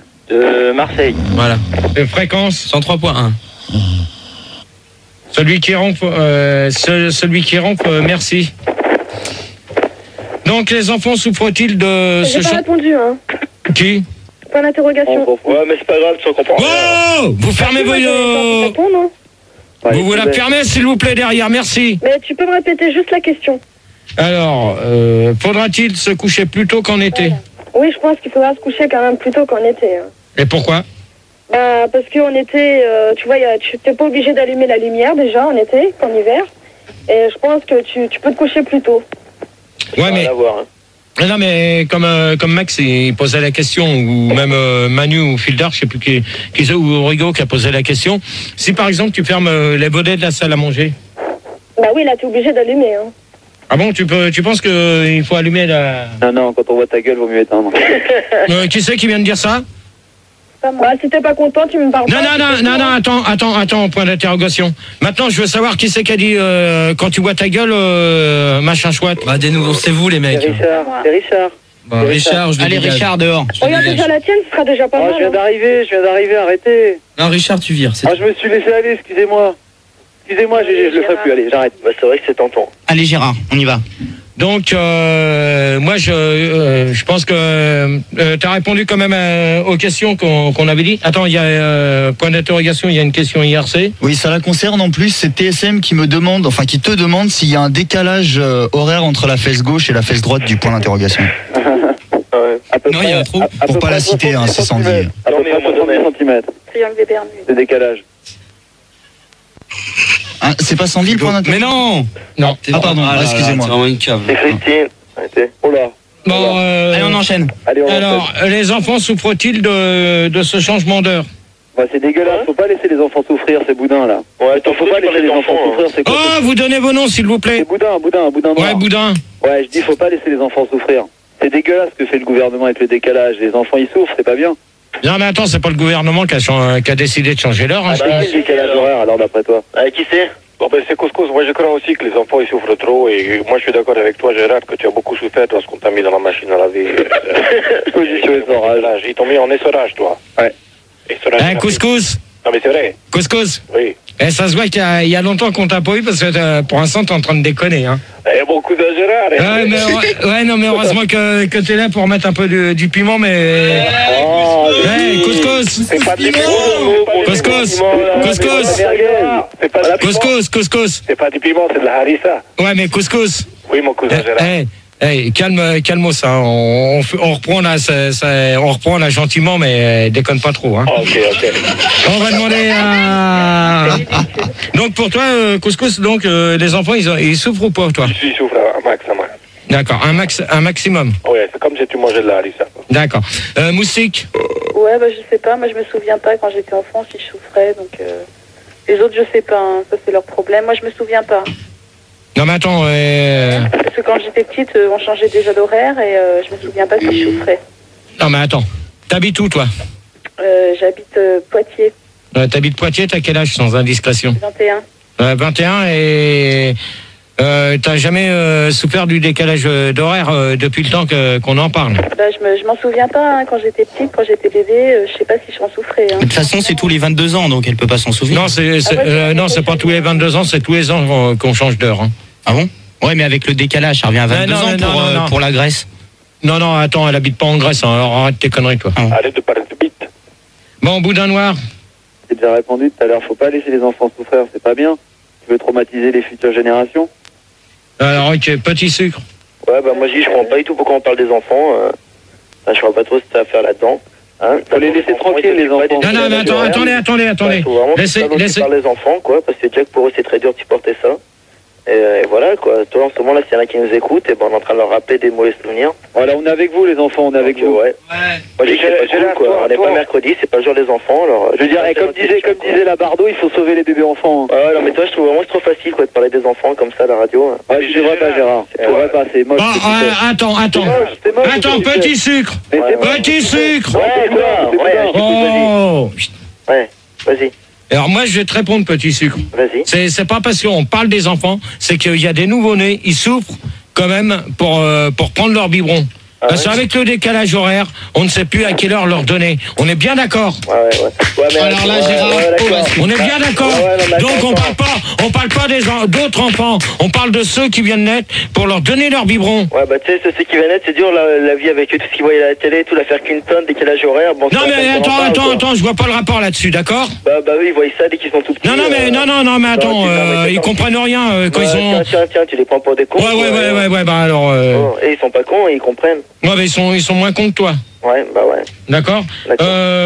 De Marseille. Voilà. Euh, Fréquence. cent trois point un. Celui qui ronfle, euh, ce- celui qui ronfle, euh, merci. Donc, les enfants souffrent-ils de J'ai ce pas champ? répondu, hein. Qui? Pas d'interrogation. Ouais, mais c'est pas grave, tu en comprends. Oh! Vous fermez vos... Tu euh, réponds, non? Vous vous la fermez, s'il vous plaît, derrière, merci. Mais tu peux me répéter juste la question. Alors, euh, faudra-t-il se coucher plus tôt qu'en été? Oui, je pense qu'il faudra se coucher quand même plus tôt qu'en été. Hein. Et pourquoi? Bah, parce qu'en été, euh, tu vois, y a, tu n'es pas obligé d'allumer la lumière déjà en été qu'en hiver. Et je pense que tu, tu peux te coucher plus tôt. Ouais, mais... Rien à voir, hein. Ah non, mais comme, euh, comme Max il posait la question, ou même euh, Manu ou Fildar, je sais plus qui, qui c'est, ou Rigo qui a posé la question, si par exemple tu fermes euh, les volets de la salle à manger, Bah oui, là, tu es obligé d'allumer. Hein. ah bon, tu, peux, tu penses qu'il faut allumer la... Non, non, quand on voit ta gueule, vaut mieux éteindre. Euh, qui c'est qui vient de dire ça? Pas moi. Bah, si t'es pas content, tu me parles Non, pas. non, non, non, non, attends, attends, attends, point d'interrogation. Maintenant, je veux savoir qui c'est qui a dit, euh, quand tu vois ta gueule, euh, machin chouette. Bah, dénoncez-vous, les C'est mecs. Richard, c'est Richard. Bah, Richard, je le Allez, dégage. Richard, dehors. Je le Regarde dégage. déjà la tienne, ce sera déjà pas Ah, mal. je viens hein. d'arriver, je viens d'arriver, arrêtez. Non, Richard, tu vires. c'est Ah, je me suis laissé aller, excusez-moi. Excusez-moi, je, je le ferai plus, allez, j'arrête. Bah, c'est vrai que c'est tentant. Allez, Gérard, on y va. Donc, euh, moi, je, euh, je pense que euh, tu as répondu quand même euh, aux questions qu'on qu'on avait dit. Attends, il y a euh, point d'interrogation, il y a une question I R C. Oui, ça la concerne en plus, c'est T S M qui me demande, enfin qui te demande s'il y a un décalage euh, horaire entre la fesse gauche et la fesse droite du point d'interrogation. Ouais. À peu Non, il y a un trou. à- à Pour peu pas près la citer, hein, c'est sans soixante-dix dire. À peu Non, mais près au moins, soixante-dix centimètres Triangle des Bermudes. de décalage. Ah, c'est pas Sandy le point d'interrogation? Mais non. Non. Ah pardon, ah, excusez-moi. C'est vraiment une cave. C'est Christine. Arrêtez. Oh là. Bon, euh, Allez, on enchaîne. Allez, on alors, enchaîne. euh, les enfants souffrent-ils de, de ce changement d'heure? Bah, c'est dégueulasse, faut pas laisser les enfants souffrir, ces boudins là. Ouais, Attends, faut pas laisser les enfants souffrir, c'est quoi? Oh, vous donnez vos noms, s'il vous C'est plaît. boudin, boudin, boudin noir. Ouais, Boudin. Ouais, je dis faut pas laisser les enfants souffrir. C'est dégueulasse ce que fait le gouvernement avec le décalage. Les enfants ils souffrent, c'est pas bien. Non, mais attends, c'est pas le gouvernement qui a, chan- qui a décidé de changer l'heure. Hein, Ah je bah, pense. C'est le décalage horaire alors d'après toi? Euh, qui c'est? Bon ben c'est couscous, moi je crois aussi que les enfants ils souffrent trop et moi je suis d'accord avec toi Gérard que tu as beaucoup souffert lorsqu'on t'a mis dans la machine à laver. Position essorage. Ils t'ont mis en essorage toi. Ouais. Essorage. Hein, couscous. Non mais c'est vrai. Couscous. Oui. Eh, ça se voit qu'il y a, il y a longtemps qu'on t'a pas eu parce que euh, pour l'instant t'es en train de déconner. Hein. Eh beaucoup de Gérard. Ouais, mais, heure- ouais, non, mais heureusement que, que t'es là pour mettre un peu de- du piment, mais. Oh, Hey, couscous. C'est pas du piment. Couscous. Couscous. C'est pas du piment. Couscous, couscous. C'est pas du piment, c'est de la harissa. Ouais, mais couscous. Oui mon cousin Gérard. Eh, hey, calme, calme ça. On, on, fait- on reprend là, ça, ça- on reprend là gentiment, mais euh, déconne pas trop. Hein. Ok, ok. On va demander à. Donc pour toi, euh, couscous, donc euh, les enfants, ils, ont- ils souffrent ou pas, toi? Je suis souffre un max, un max. D'accord, un max, un maximum. Ouais, c'est comme si tu mangeais de la harissa. D'accord. Euh, moustique. Ouais, bah je sais pas, moi je me souviens pas quand j'étais enfant si je souffrais, donc euh, les autres je sais pas, hein, ça c'est leur problème. Moi je me souviens pas. Non mais attends. Euh... Parce que quand j'étais petite, euh, on changeait déjà d'horaire et euh, je me souviens pas si je souffrais. Non mais attends. T'habites où, toi? Euh, J'habite euh, Poitiers, euh, T'habites Poitiers, t'as quel âge sans indiscrétion? vingt et un. euh, vingt et un et euh, t'as jamais euh, souffert du décalage euh, d'horaire euh, depuis le temps que- qu'on en parle? Bah je me- je m'en souviens pas, hein, quand j'étais petite, quand j'étais bébé, euh, je sais pas si j'en souffrais. Hein. De toute façon, c'est tous les vingt-deux ans, donc elle peut pas s'en souvenir. Non, c'est c'est- Ah ouais, euh, c'est- non, c'est pas tous les vingt-deux ans, c'est tous les ans qu'on- qu'on change d'heure. Hein. Ah bon? Ouais, mais avec le décalage, ça revient à vingt-deux non, ans non, pour, non, euh, non. pour la Grèce. Non, non, attends, elle habite pas en Grèce, hein, alors arrête tes conneries, toi. Arrête de parler de bite. Bon, Boudin Noir. J'ai déjà répondu tout à l'heure, faut pas laisser les enfants souffrir, c'est pas bien. Tu veux traumatiser les futures générations? Alors, ok, petit sucre. Ouais, bah moi je dis, je comprends pas du tout pourquoi on parle des enfants. Euh... Enfin, je vois pas trop ce que ça a à faire là-dedans. Hein, Faut les laisser tranquilles, les enfants. Non, non, mais attends, attendez, attendez, attendez. Il faut vraiment Laissez, laissez, laissez. par les enfants, quoi, parce que déjà que pour eux c'est très dur de supporter ça. Et, euh, et voilà, quoi. Toi, en ce moment là, s'il y en a qui nous écoutent, et ben on est en train de leur rappeler des mauvais souvenirs. Voilà, on est avec vous les enfants, on est avec Donc, vous. ouais. Ouais. Moi, je dis que c'est pas Gérard, cool, quoi. toi, On n'est toi. pas mercredi, c'est pas le jour des enfants, alors. Je veux dire, et comme disait, comme disait la Bardot, il faut sauver les bébés enfants. Ouais, ouais, non, mais toi, je trouve vraiment que c'est trop facile, quoi, de parler des enfants comme ça à la radio. Ouais, je devrais pas, Gérard. Je devrais pas, c'est moche. Bon, ce que tu fais. euh, attends, attends. C'est moche, c'est moche, Attends, ce que tu petit fais. sucre. Mais c'est Ouais, moche. Petit sucre. Ouais, c'est quoi, bon, ouais, c'est bon. Oh. Ouais, vas-y, Alors moi, je vais te répondre, petit sucre. vas-y. C'est c'est pas parce qu'on parle des enfants, c'est qu'il y a des nouveau-nés, ils souffrent quand même pour, euh, pour prendre leur biberon. Ah Parce ouais. qu'avec le décalage horaire, on ne sait plus à quelle heure leur donner. On est bien d'accord. Ouais, ouais, ouais. Ouais, mais Alors là, ouais, Gérard, ouais, d'accord. on est bien d'accord. Ouais, ouais, non, Donc on d'accord. parle pas, on parle pas des en- d'autres enfants. On parle de ceux qui viennent naître pour leur donner leur biberon. Ouais, bah tu sais, ceux qui viennent naître, c'est dur la, la vie avec eux, tout ce qu'ils voient à la télé, tout l'affaire Clinton, décalage horaire. Bon, Non c'est mais pas comme attends, on en parle, attends, quoi. attends, je vois pas le rapport là-dessus, d'accord? Bah, bah oui, ils voient ça dès qu'ils sont tout petits. Non, non, mais euh, non, non, non, mais attends, tu- non, mais euh, t'es ils pas- comprennent rien euh, quand Ouais, ils ont. Tiens, tiens, tiens, tu les prends pour des cons. Ouais, ouais, quoi, ouais, euh. ouais, ouais, bah alors. Euh... Bon, et ils sont pas cons, et ils comprennent. Ouais, mais ils sont, ils sont moins cons que toi, Ouais, bah ouais. d'accord? D'accord.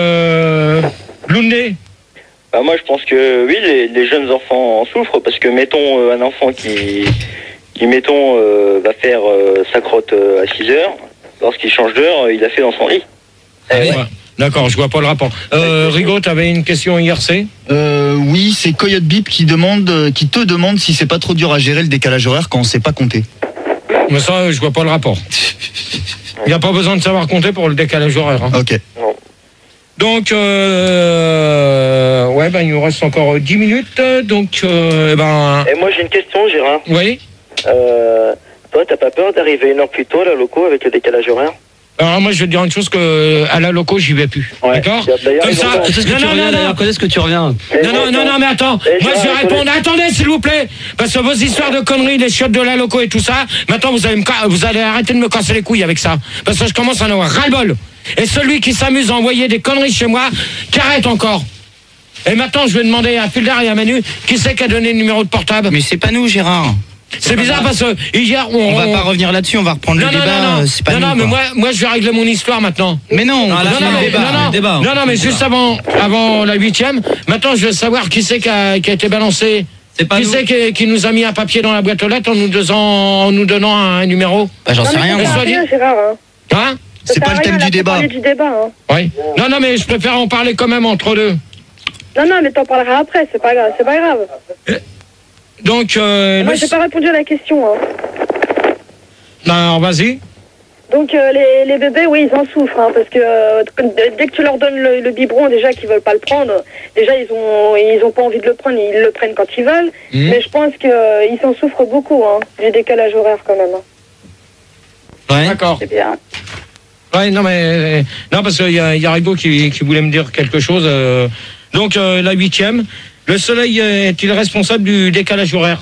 Euh. Blundé. Bah moi je pense que oui, les, les jeunes enfants en souffrent parce que mettons euh, un enfant qui, qui mettons euh, va faire euh, sa crotte euh, à six heures, lorsqu'il change d'heure, il a fait dans son lit. Ouais. D'accord, je vois pas le rapport. Euh, Rigaud, t'avais une question I R C? Euh, oui, c'est Coyote Bip qui demande, euh, qui te demande si c'est pas trop dur à gérer le décalage horaire quand on sait pas compter. Mais ça, je vois pas le rapport. Il n'y a pas besoin de savoir compter pour le décalage horaire. Hein. Ok. Donc, euh, ouais, ben, il nous reste encore dix minutes. Donc, euh, eh ben, Et moi, j'ai une question, Gérard. oui. Euh, toi, t'as pas peur d'arriver une heure plus tôt, là, locaux, avec le décalage horaire? Alors, moi, je vais te dire une chose que à la loco, j'y vais plus. Ouais. D'accord? D'ailleurs, Comme ils ont ça. pas- Quand est-ce que Non, tu non, reviens non, d'ailleurs non. Quand est-ce que tu reviens Et Non, non, non, non, mais attends. Et Moi, je vais Gérard, répondre. Attendez, s'il vous plaît. Parce que vos histoires de conneries, les chiottes de la loco et tout ça, maintenant, vous allez, me, ca- vous allez arrêter de me casser les couilles avec ça. Parce que je commence à en avoir ras-le-bol. Et celui qui s'amuse à envoyer des conneries chez moi, qui arrête encore. Et maintenant, je vais demander à Fildar et à Manu, qui c'est qui a donné le numéro de portable? Mais c'est pas nous, Gérard. C'est bizarre parce que hier, on. On va pas revenir là-dessus, on va reprendre Non, le non, débat. non, non, euh, C'est pas non, nous. non, mais quoi. moi, moi, je vais régler mon histoire maintenant. Mais non, Non, on là, continue non, le mais, débat. non, non, le débat, non, on non, mais continue le juste avant, avant la huitième, maintenant je veux savoir qui c'est qui a, qui a été balancé C'est pas Qui nous. c'est qui, qui nous a mis un papier dans la boîte aux lettres en nous, donnant, en nous donnant un numéro? Bah, j'en Non, sais mais rien, ça moi. sert à rien, Gérard. Hein. Hein? Ça C'est sert pas à le rien, thème là, du faut débat. parler du débat. Hein. Oui. Non, non, mais je préfère en parler quand même entre deux. Non, non, mais t'en parleras après, c'est pas grave. C'est pas grave. Donc, euh, Moi, le- j'ai pas répondu à la question. Hein. non, alors, vas-y. Donc euh, les, les bébés, oui, ils en souffrent, hein, parce que euh, dès que tu leur donnes le, le biberon, déjà qu'ils veulent pas le prendre, déjà ils ont ils ont pas envie de le prendre, ils le prennent quand ils veulent. Mmh. Mais je pense qu'ils euh, ils en souffrent beaucoup, hein, du décalage horaire quand même. Hein. Ouais. D'accord. C'est bien. Ouais, non, mais euh, non, parce qu'il y a, il y a Rigo qui, qui voulait me dire quelque chose. euh. Donc, euh, la huitième. Le soleil est-il responsable du décalage horaire?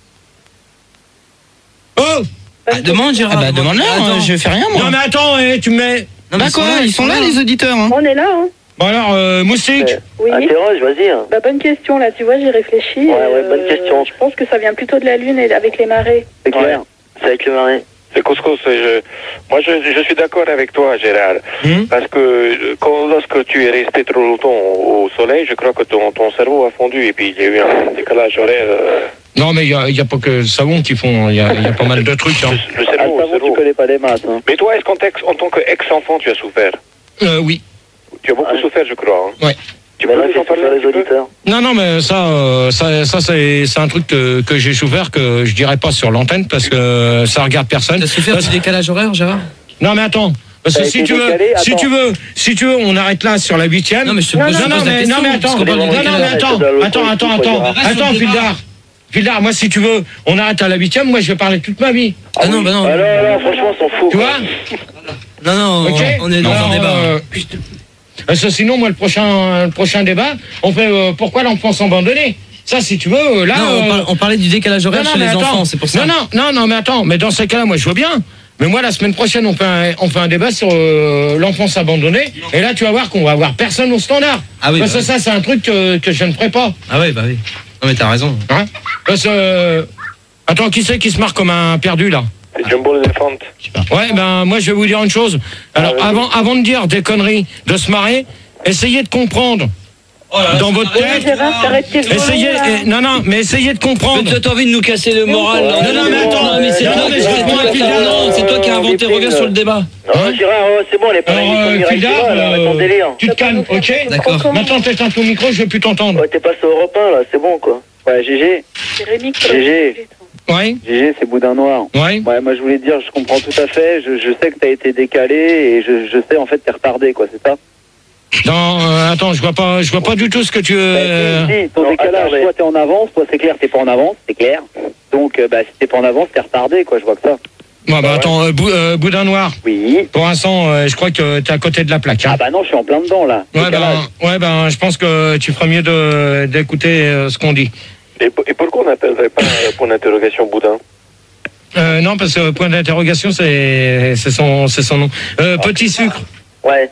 Oh! Ah, demande, Ah Gérard. bah demande-leur, Attends. euh, je fais rien moi. Non, mais attends, eh, tu me mets. Non, mais Bah quoi, ils sont là les auditeurs. Hein. On est là, hein. Bon, alors, euh, Moustique. Oui. Interroge, vas-y. hein. Bah, bonne question, là, tu vois, j'ai réfléchi. Ouais, ouais, bonne question. Je pense que ça vient plutôt de la Lune et avec les marées. C'est clair. C'est avec le marais. C'est couscous. Je, moi, je, je suis d'accord avec toi, Gérard. Hum. Parce que euh, quand, lorsque tu es resté trop longtemps au, au soleil, je crois que ton, ton cerveau a fondu et puis il y a eu un décalage horaire. euh, Non, mais il n'y a, il y a pas que le savon qui font. Il y a, il y a pas mal de trucs. Hein. le Ah, cerveau, le savon, tu cerveau. connais pas les maths. Hein. Mais toi, est-ce qu'en tex- en tant qu'ex-enfant, tu as souffert? Euh, oui. Tu as beaucoup Ouais. souffert, je crois. Hein. Ouais. Tu Mais peux là, nous en c'est parler sur un les petit peu? auditeurs. Non, non, mais ça, euh, ça, ça c'est, c'est un truc que, que j'ai souffert, que je dirais pas sur l'antenne parce que ça regarde personne. T'as souffert Parce- du décalage horaire, Gérard? Non, mais attends. Parce que T'as si été tu veux, décalé, si attends. tu veux, si tu veux, on arrête là sur la huitième. Non, mais je te Non, pose, non, je te non, pose la mais, question. non, mais attends, parce qu'on non, parle non, du mais décalage. attends, dans l'autre attends, attends, politique, attends, Reste sur attends, le débat. Fildar. Fildar, moi, si tu veux, on arrête à la huitième, moi, je vais parler toute ma vie. Ah non, bah non. Ah non, non, franchement, on s'en fout. Tu vois? Non, non, Ok? on est dans Alors, un débat. euh, putain. Parce que sinon, moi, le prochain, le prochain débat, on fait euh, pourquoi l'enfance abandonnée? Ça, si tu veux, euh, là. Non, on, euh, parle- on parlait du décalage horaire non, chez non, les mais attends. enfants, c'est pour ça. Non, non, non, non, mais attends, mais dans ces cas-là, moi, je veux bien. Mais moi, la semaine prochaine, on fait un, on fait un débat sur euh, l'enfance abandonnée. Et là, tu vas voir qu'on va avoir personne au standard. Ah oui, Parce que bah ça, c'est un truc que, que je ne ferai pas. Ah ouais, bah oui. Non, mais t'as raison. Hein. Parce que, euh, attends, qui c'est qui se marre comme un perdu, là? C'est Jumbo l'éléphant. Ouais, ben, moi, je vais vous dire une chose. Alors, Ah, avant, avant de dire des conneries, de se marrer, essayez de comprendre. Dans votre Oui, tête, Gérard, t'arrêtes tes essayez, violons, là. eh, non, non, mais essayez de comprendre. T'as envie de nous casser le moral. Non, non, mais attends, non, mais c'est non, toi, mais c'est je toi réponds à qui Fildar. non, c'est toi qui as inventé. Non, Reviens sur le débat. Non, Gérard, oh, c'est bon, elle est pas Alors, euh, réunie Fildar, comme là, euh, ton délire. tu te calmes, ok? D'accord. Maintenant, t'éteins ton micro, je vais plus t'entendre. Ouais, t'es passé au Europe un, là, c'est bon, quoi. Ouais, G G, C'est Rémi qui G G. Ouais, G G, c'est Boudin Noir. ouais. Ouais, moi je voulais te dire, je comprends tout à fait. Je, je sais que t'as été décalé et je, je sais en fait t'es retardé, quoi, c'est ça? Non, euh, attends, je vois pas, je vois pas du tout ce que tu. Euh... Bah, si, si, ton non, décalage, attends, mais- toi t'es en avance, toi c'est clair, t'es pas en avance, c'est clair. Donc euh, bah si t'es pas en avance, t'es retardé, quoi, je vois que ça. Bon, bah attends, euh, Bou- euh, Boudin Noir. Oui. Pour l'instant, euh, je crois que t'es à côté de la plaque. Hein. Ah bah non, je suis en plein dedans là. ouais, Décalage. ben, ouais, ben, je pense que tu ferais mieux de d'écouter euh, ce qu'on dit. Et, et pourquoi on n'appellerait pas euh, point d'interrogation Boudin? Euh, non, parce que point d'interrogation, c'est c'est son, c'est son nom. Euh, petit sucre. Ouais.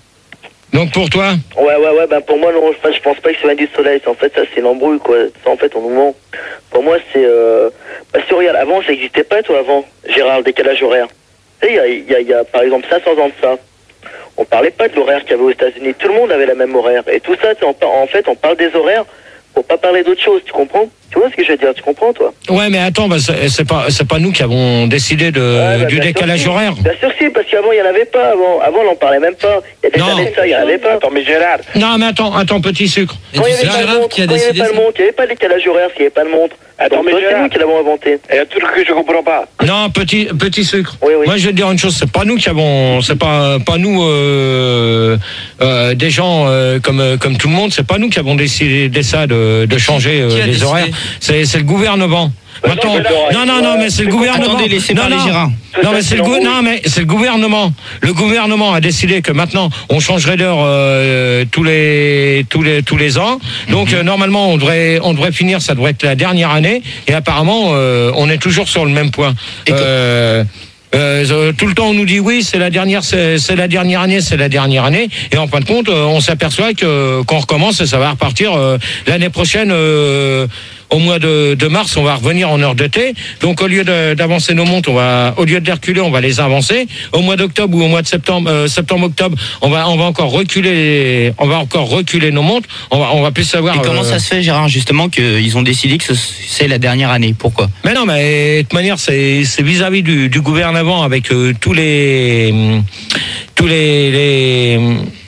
Donc pour toi. Ouais, ouais, ouais, ben pour moi, non, je, je pense pas que ça vient du soleil. En fait, ça, c'est l'embrouille, quoi. Ça, en fait, on nous ment. Pour moi, c'est. Euh... Bah, si on regarde, avant, ça n'existait pas, toi, avant, Gérard, le décalage horaire. Tu sais, il y a, il y, a, il y a, par exemple, cinq cents ans de ça. On parlait pas de l'horaire qu'il y avait aux États-Unis. Tout le monde avait la même horaire. Et tout ça, tu sais, en, en fait, on parle des horaires pour pas parler d'autre chose, tu comprends? Tu vois ce que je veux dire? Tu comprends, toi? Ouais, mais attends, bah, c'est c'est pas, c'est pas nous qui avons décidé de, Ouais, bah, du bien sûr décalage si. horaire. Bien sûr, si, parce qu'avant, il n'y en avait pas. Avant, avant on n'en parlait même pas. Il y a des Non. années de ça, il n'y en avait pas. Attends, mais Gérard, Non, mais attends, attends, petit sucre. Et Quand tu il n'y sais, avait, pas le Gérard, montre, qui a quand il y avait décidé pas ça? le montre, il n'y avait pas le décalage horaire, s'il n'y avait pas le montre. Attends, Donc, mais toi, c'est Gérard. nous qui l'avons inventé. il y a un truc que je comprends pas. Non, petit, petit sucre. Oui, oui. Moi, je vais te dire une chose, c'est pas nous qui avons, c'est pas, pas nous, euh, euh, des gens euh, comme, euh, comme tout le monde, c'est pas nous qui avons décidé ça de, de changer euh, Qui a les décidé? horaires. C'est, c'est le gouvernement. Maintenant, non, non, non, mais c'est le gouvernement. Attendez, laissez non, parler non. Gérard. Non, mais c'est le, gou- non, mais c'est le gouvernement. Le gouvernement a décidé que maintenant on changerait d'heure euh, tous les tous les tous les ans. Donc euh, normalement on devrait on devrait finir, ça devrait être la dernière année. Et apparemment euh, on est toujours sur le même point. Euh, euh, tout le temps on nous dit oui c'est la dernière c'est, c'est la dernière année c'est la dernière année et en fin de compte euh, on s'aperçoit que qu'on recommence et ça va repartir euh, l'année prochaine euh, au mois de, de mars, on va revenir en heure d'été. Donc au lieu de, d'avancer nos montres, on va, au lieu de les reculer, on va les avancer. Au mois d'octobre ou au mois de septembre, euh, septembre-octobre, on va, on va encore reculer, on va encore reculer nos montres. On va, on va plus savoir. Et comment euh, ça se fait, Gérard, justement, qu'ils ont décidé que c'est la dernière année? Pourquoi? Mais non, mais de toute manière, c'est, c'est vis-à-vis du, du gouvernement avec euh, tous les, tous les, les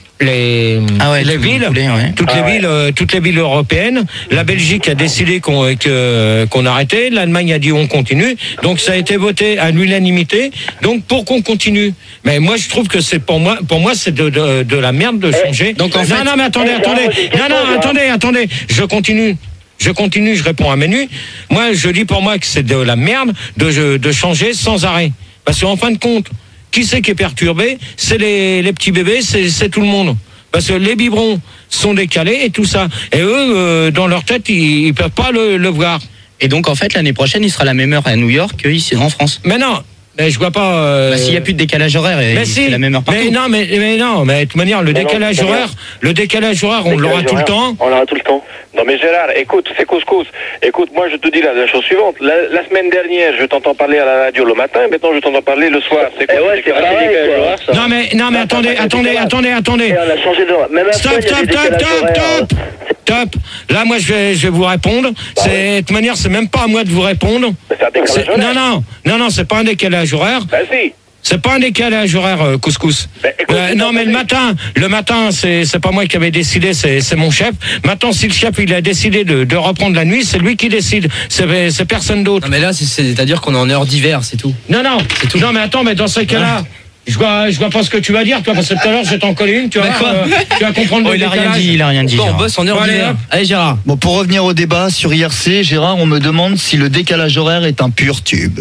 les, ah ouais, les villes, voulez, ouais. toutes ah les ouais. villes, euh, toutes les villes européennes. La Belgique a décidé qu'on que, qu'on arrêtait. L'Allemagne a dit on continue. Donc ça a été voté à l'unanimité. Donc pour qu'on continue. Mais moi je trouve que c'est pour moi, pour moi c'est de, de, de la merde de changer. Donc en fait, non non mais attendez, attendez, non non attendez, attendez, je continue. Je continue, je réponds à Manu. Moi, je dis pour moi que c'est de la merde de, de changer sans arrêt. Parce qu'en fin de compte, qui c'est qui est perturbé? C'est les, les petits bébés, c'est, c'est tout le monde. Parce que les biberons sont décalés et tout ça. Et eux, euh, dans leur tête, ils, ils peuvent pas le, le voir. Et donc, en fait, l'année prochaine, il sera la même heure à New York qu'ici en France. Mais non. Mais je vois pas. Euh... Bah, s'il n'y a plus de décalage horaire, mais c'est si, la même heure partout. Mais non, mais, mais non, mais de toute manière, le mais décalage non, horaire, le décalage horaire, on l'aura tout le temps. On l'aura tout le temps. Non mais Gérard, écoute, c'est couscous. Écoute, moi je te dis la, la chose suivante. La, la semaine dernière, je t'entends parler à la radio le matin, maintenant je t'entends parler le soir. C'est quoi? Eh ouais, c'est pareil, quoi. Ça. Non mais non mais Ah, attendez, ça, attendez, attendez, attendez. Et on a changé d'heure. Même à Stop, Espagne, il y a stop, des stop, décalages stop, horaires. stop, top. Là, moi, je vais, je vais vous répondre. Bah c'est, ouais. de toute manière, c'est même pas à moi de vous répondre. Mais c'est un décalage C'est- horaire. non, non, non, non, c'est pas un décalage horaire. Ben si. C'est pas un décalage horaire, euh, couscous. Ben, écoute, Euh, non, mais le matin, le matin, c'est, c'est pas moi qui avais décidé, c'est, c'est mon chef. Maintenant, si le chef il a décidé de, de reprendre la nuit, c'est lui qui décide. C'est, c'est personne d'autre. Non mais là, c'est- c'est-à-dire qu'on est en heure d'hiver, c'est tout. Non, non, c'est tout. Non, mais attends, mais dans ce cas-là. Je vois, je vois pas ce que tu vas dire, toi, parce que tout à l'heure, je t'en collais une, tu vas, Mais quoi euh, tu vas comprendre Oh, le il a rien décalage. dit, il a rien dit. Bon, on Gérard. bosse en heure Bon, allez, d'hiver. hop. Allez, Gérard. Bon, pour revenir au débat sur I R C, Gérard, on me demande si le décalage horaire est un pur tube.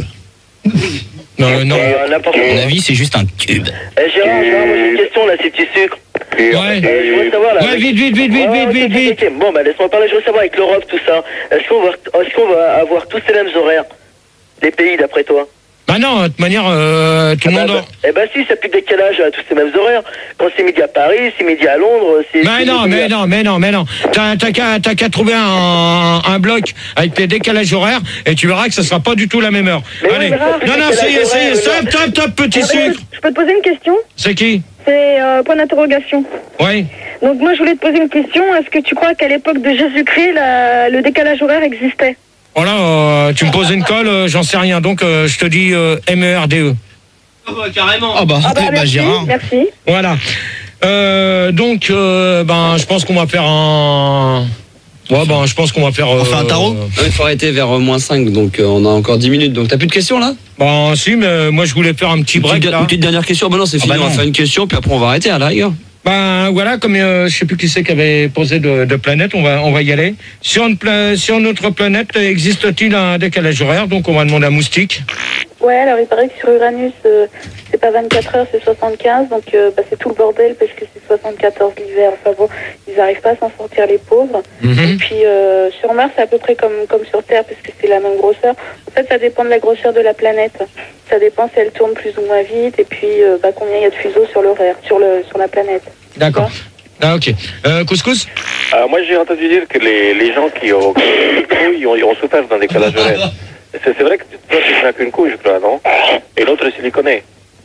Non, non. Euh, n'importe À mon quoi. avis, c'est juste un tube. Eh, Gérard, Gérard, moi j'ai une question là, ces petits sucres. Ouais. Euh, je voudrais savoir là. Ouais, vite, vite, vite, vite, Ouais, vite, ok, vite, ok, vite. ok. Bon, bah laisse-moi parler, je veux savoir avec l'Europe, tout ça. Est-ce qu'on va, est-ce qu'on va avoir tous les mêmes horaires? Les pays, d'après toi? Bah non, de toute manière, euh, tout le Ah monde. bah, bah, eh ben si, c'est plus de décalage à tous ces mêmes horaires. Quand c'est midi à Paris, c'est midi à Londres, c'est... Mais c'est non, midi à- mais non, mais non, mais non. T'as, t'as qu'à, t'as qu'à trouver un, un bloc avec les décalages horaires et tu verras que ce sera pas du tout la même heure. Mais oui, Allez. mais non, non, non, c'est ça y est, ça y est, décalage stop, horaire, stop, stop, petit Eh ben, sucre. Je peux te poser une question? C'est qui? C'est euh, point d'interrogation. Oui. Donc moi je voulais te poser une question. Est-ce que tu crois qu'à l'époque de Jésus-Christ, la- le décalage horaire existait? Oh là, euh, tu me poses une colle, euh, j'en sais rien. Donc, euh, je te dis euh, M E R D E. Oh, bah, carrément. Ah bah, Ah bah bah, merci, Gérard. merci. Voilà. Euh, donc, euh, ben, je pense qu'on va faire un. Ouais, ben, je pense qu'on va faire. On fait un tarot euh, Il faut arrêter vers euh, moins cinq, donc euh, on a encore dix minutes. Donc t'as plus de questions là? Ben, si, mais euh, moi, je voulais faire un petit Une break petite, là. une petite dernière question. Ah bah non, c'est Ah fini, bah on va non. faire une question, puis après on va arrêter à la rigueur. Ben voilà, comme euh, je sais plus qui c'est qui avait posé de, de planète, on va on va y aller. Sur, une pla- sur notre planète, existe-t-il un décalage horaire? Donc on va demander à Moustique. Ouais, alors il paraît que sur Uranus, euh, c'est pas vingt-quatre heures, c'est soixante-quinze, donc euh, bah, c'est tout le bordel parce que c'est soixante-quatorze l'hiver. Enfin bon, ils n'arrivent pas à s'en sortir les pauvres. Et puis euh, sur Mars, c'est à peu près comme, comme sur Terre parce que c'est la même grosseur. En fait, ça dépend de la grosseur de la planète. Ça dépend si elle tourne plus ou moins vite et puis euh, bah, combien il y a de fuseaux sur l'horaire, sur, le, sur la planète. D'accord. Ah, ok. Euh, couscous? Euh, moi j'ai entendu dire que les, les gens qui ont, qui ont une couille, ils ont, ils ont souffert d'un décalage horaire. C'est, c'est vrai que toi tu n'as qu'une couille, je crois, non? Et l'autre c'est siliconé.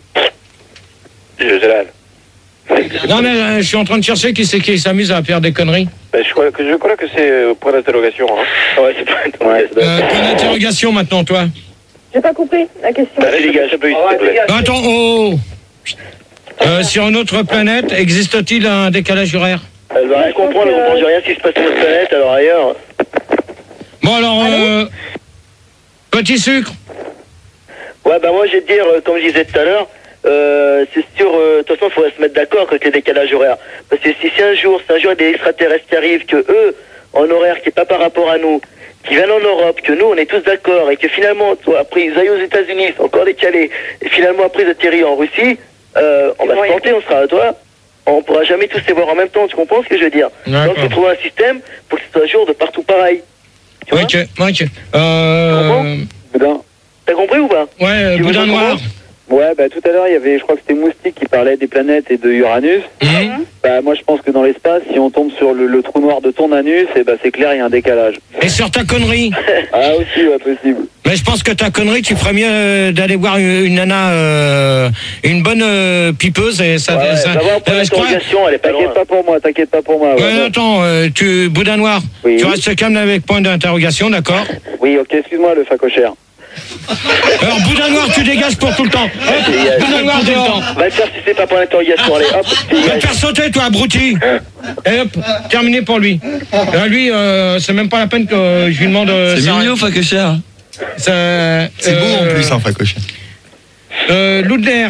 Je, Gérald. Non, mais euh, je suis en train de chercher qui c'est qui s'amuse à faire des conneries. Ben, je, crois que, je crois que c'est euh, point d'interrogation. Hein. Ouais, c'est pas Ouais, c'est Euh, point d'interrogation maintenant, toi. J'ai pas compris la question. Allez les gars, je peux, s'il te plaît. Bah, attends, oh, oh. Euh, sur notre planète, existe-t-il un décalage horaire? Elle va rien comprendre, elle comprend rien ce qui se passe sur notre planète, alors ailleurs. Bon, alors, euh, petit sucre. Ouais, bah moi, je vais te dire, euh, comme je disais tout à l'heure, euh, c'est sûr, euh, de toute façon, il faudrait se mettre d'accord avec les décalages horaires. Parce que si c'est un jour, c'est un jour, il y a des extraterrestres qui arrivent, que eux, en horaire qui n'est pas par rapport à nous, qui viennent en Europe, que nous, on est tous d'accord, et que finalement, toi, après, ils aillent aux États-Unis, c'est encore décalé, et finalement, après, ils atterrissent en Russie, euh, on va se planter, on sera à toi. On pourra jamais tous les voir en même temps, tu comprends ce que je veux dire? D'accord. Donc, il faut trouver un système pour que ce soit un jour de partout pareil. Tu vois? Ok, ok. Euh, T'as compris ou pas? ouais, Tu veux boudin qu'on noir. commence Ouais, bah tout à l'heure, il y avait, je crois que c'était Moustique qui parlait des planètes et de Uranus. Mmh. Bah moi, je pense que dans l'espace, si on tombe sur le, le trou noir de ton anus, et bah c'est clair, il y a un décalage. Et sur ta connerie. Ah aussi, ouais, possible. Mais je pense que ta connerie, tu ferais mieux euh, d'aller voir une, une nana, euh, une bonne euh, pipeuse. Et ça, Ouais, ça, d'abord, pour euh, je crois- l'interrogation, elle est pas loin. T'inquiète pas pour moi, t'inquiète pas pour moi. Ouais, ouais, ouais. attends, euh, tu, boudin noir, Oui. tu restes calme avec point d'interrogation, d'accord? Oui, ok, excuse-moi, le facochère. Alors, boudin noir, tu dégages pour tout le temps. Hop, boudin noir, dehors. Va te faire si c'est pas pour l'interrogation, allez, hop, Va te dégage. faire sauter, toi, abruti. Et hop, terminé pour lui. Euh, lui, euh, c'est même pas la peine que je lui demande. euh, C'est ça- mignon, pas que cher. ça- C'est beau en euh, plus, hein, facochère. Euh, Loudner.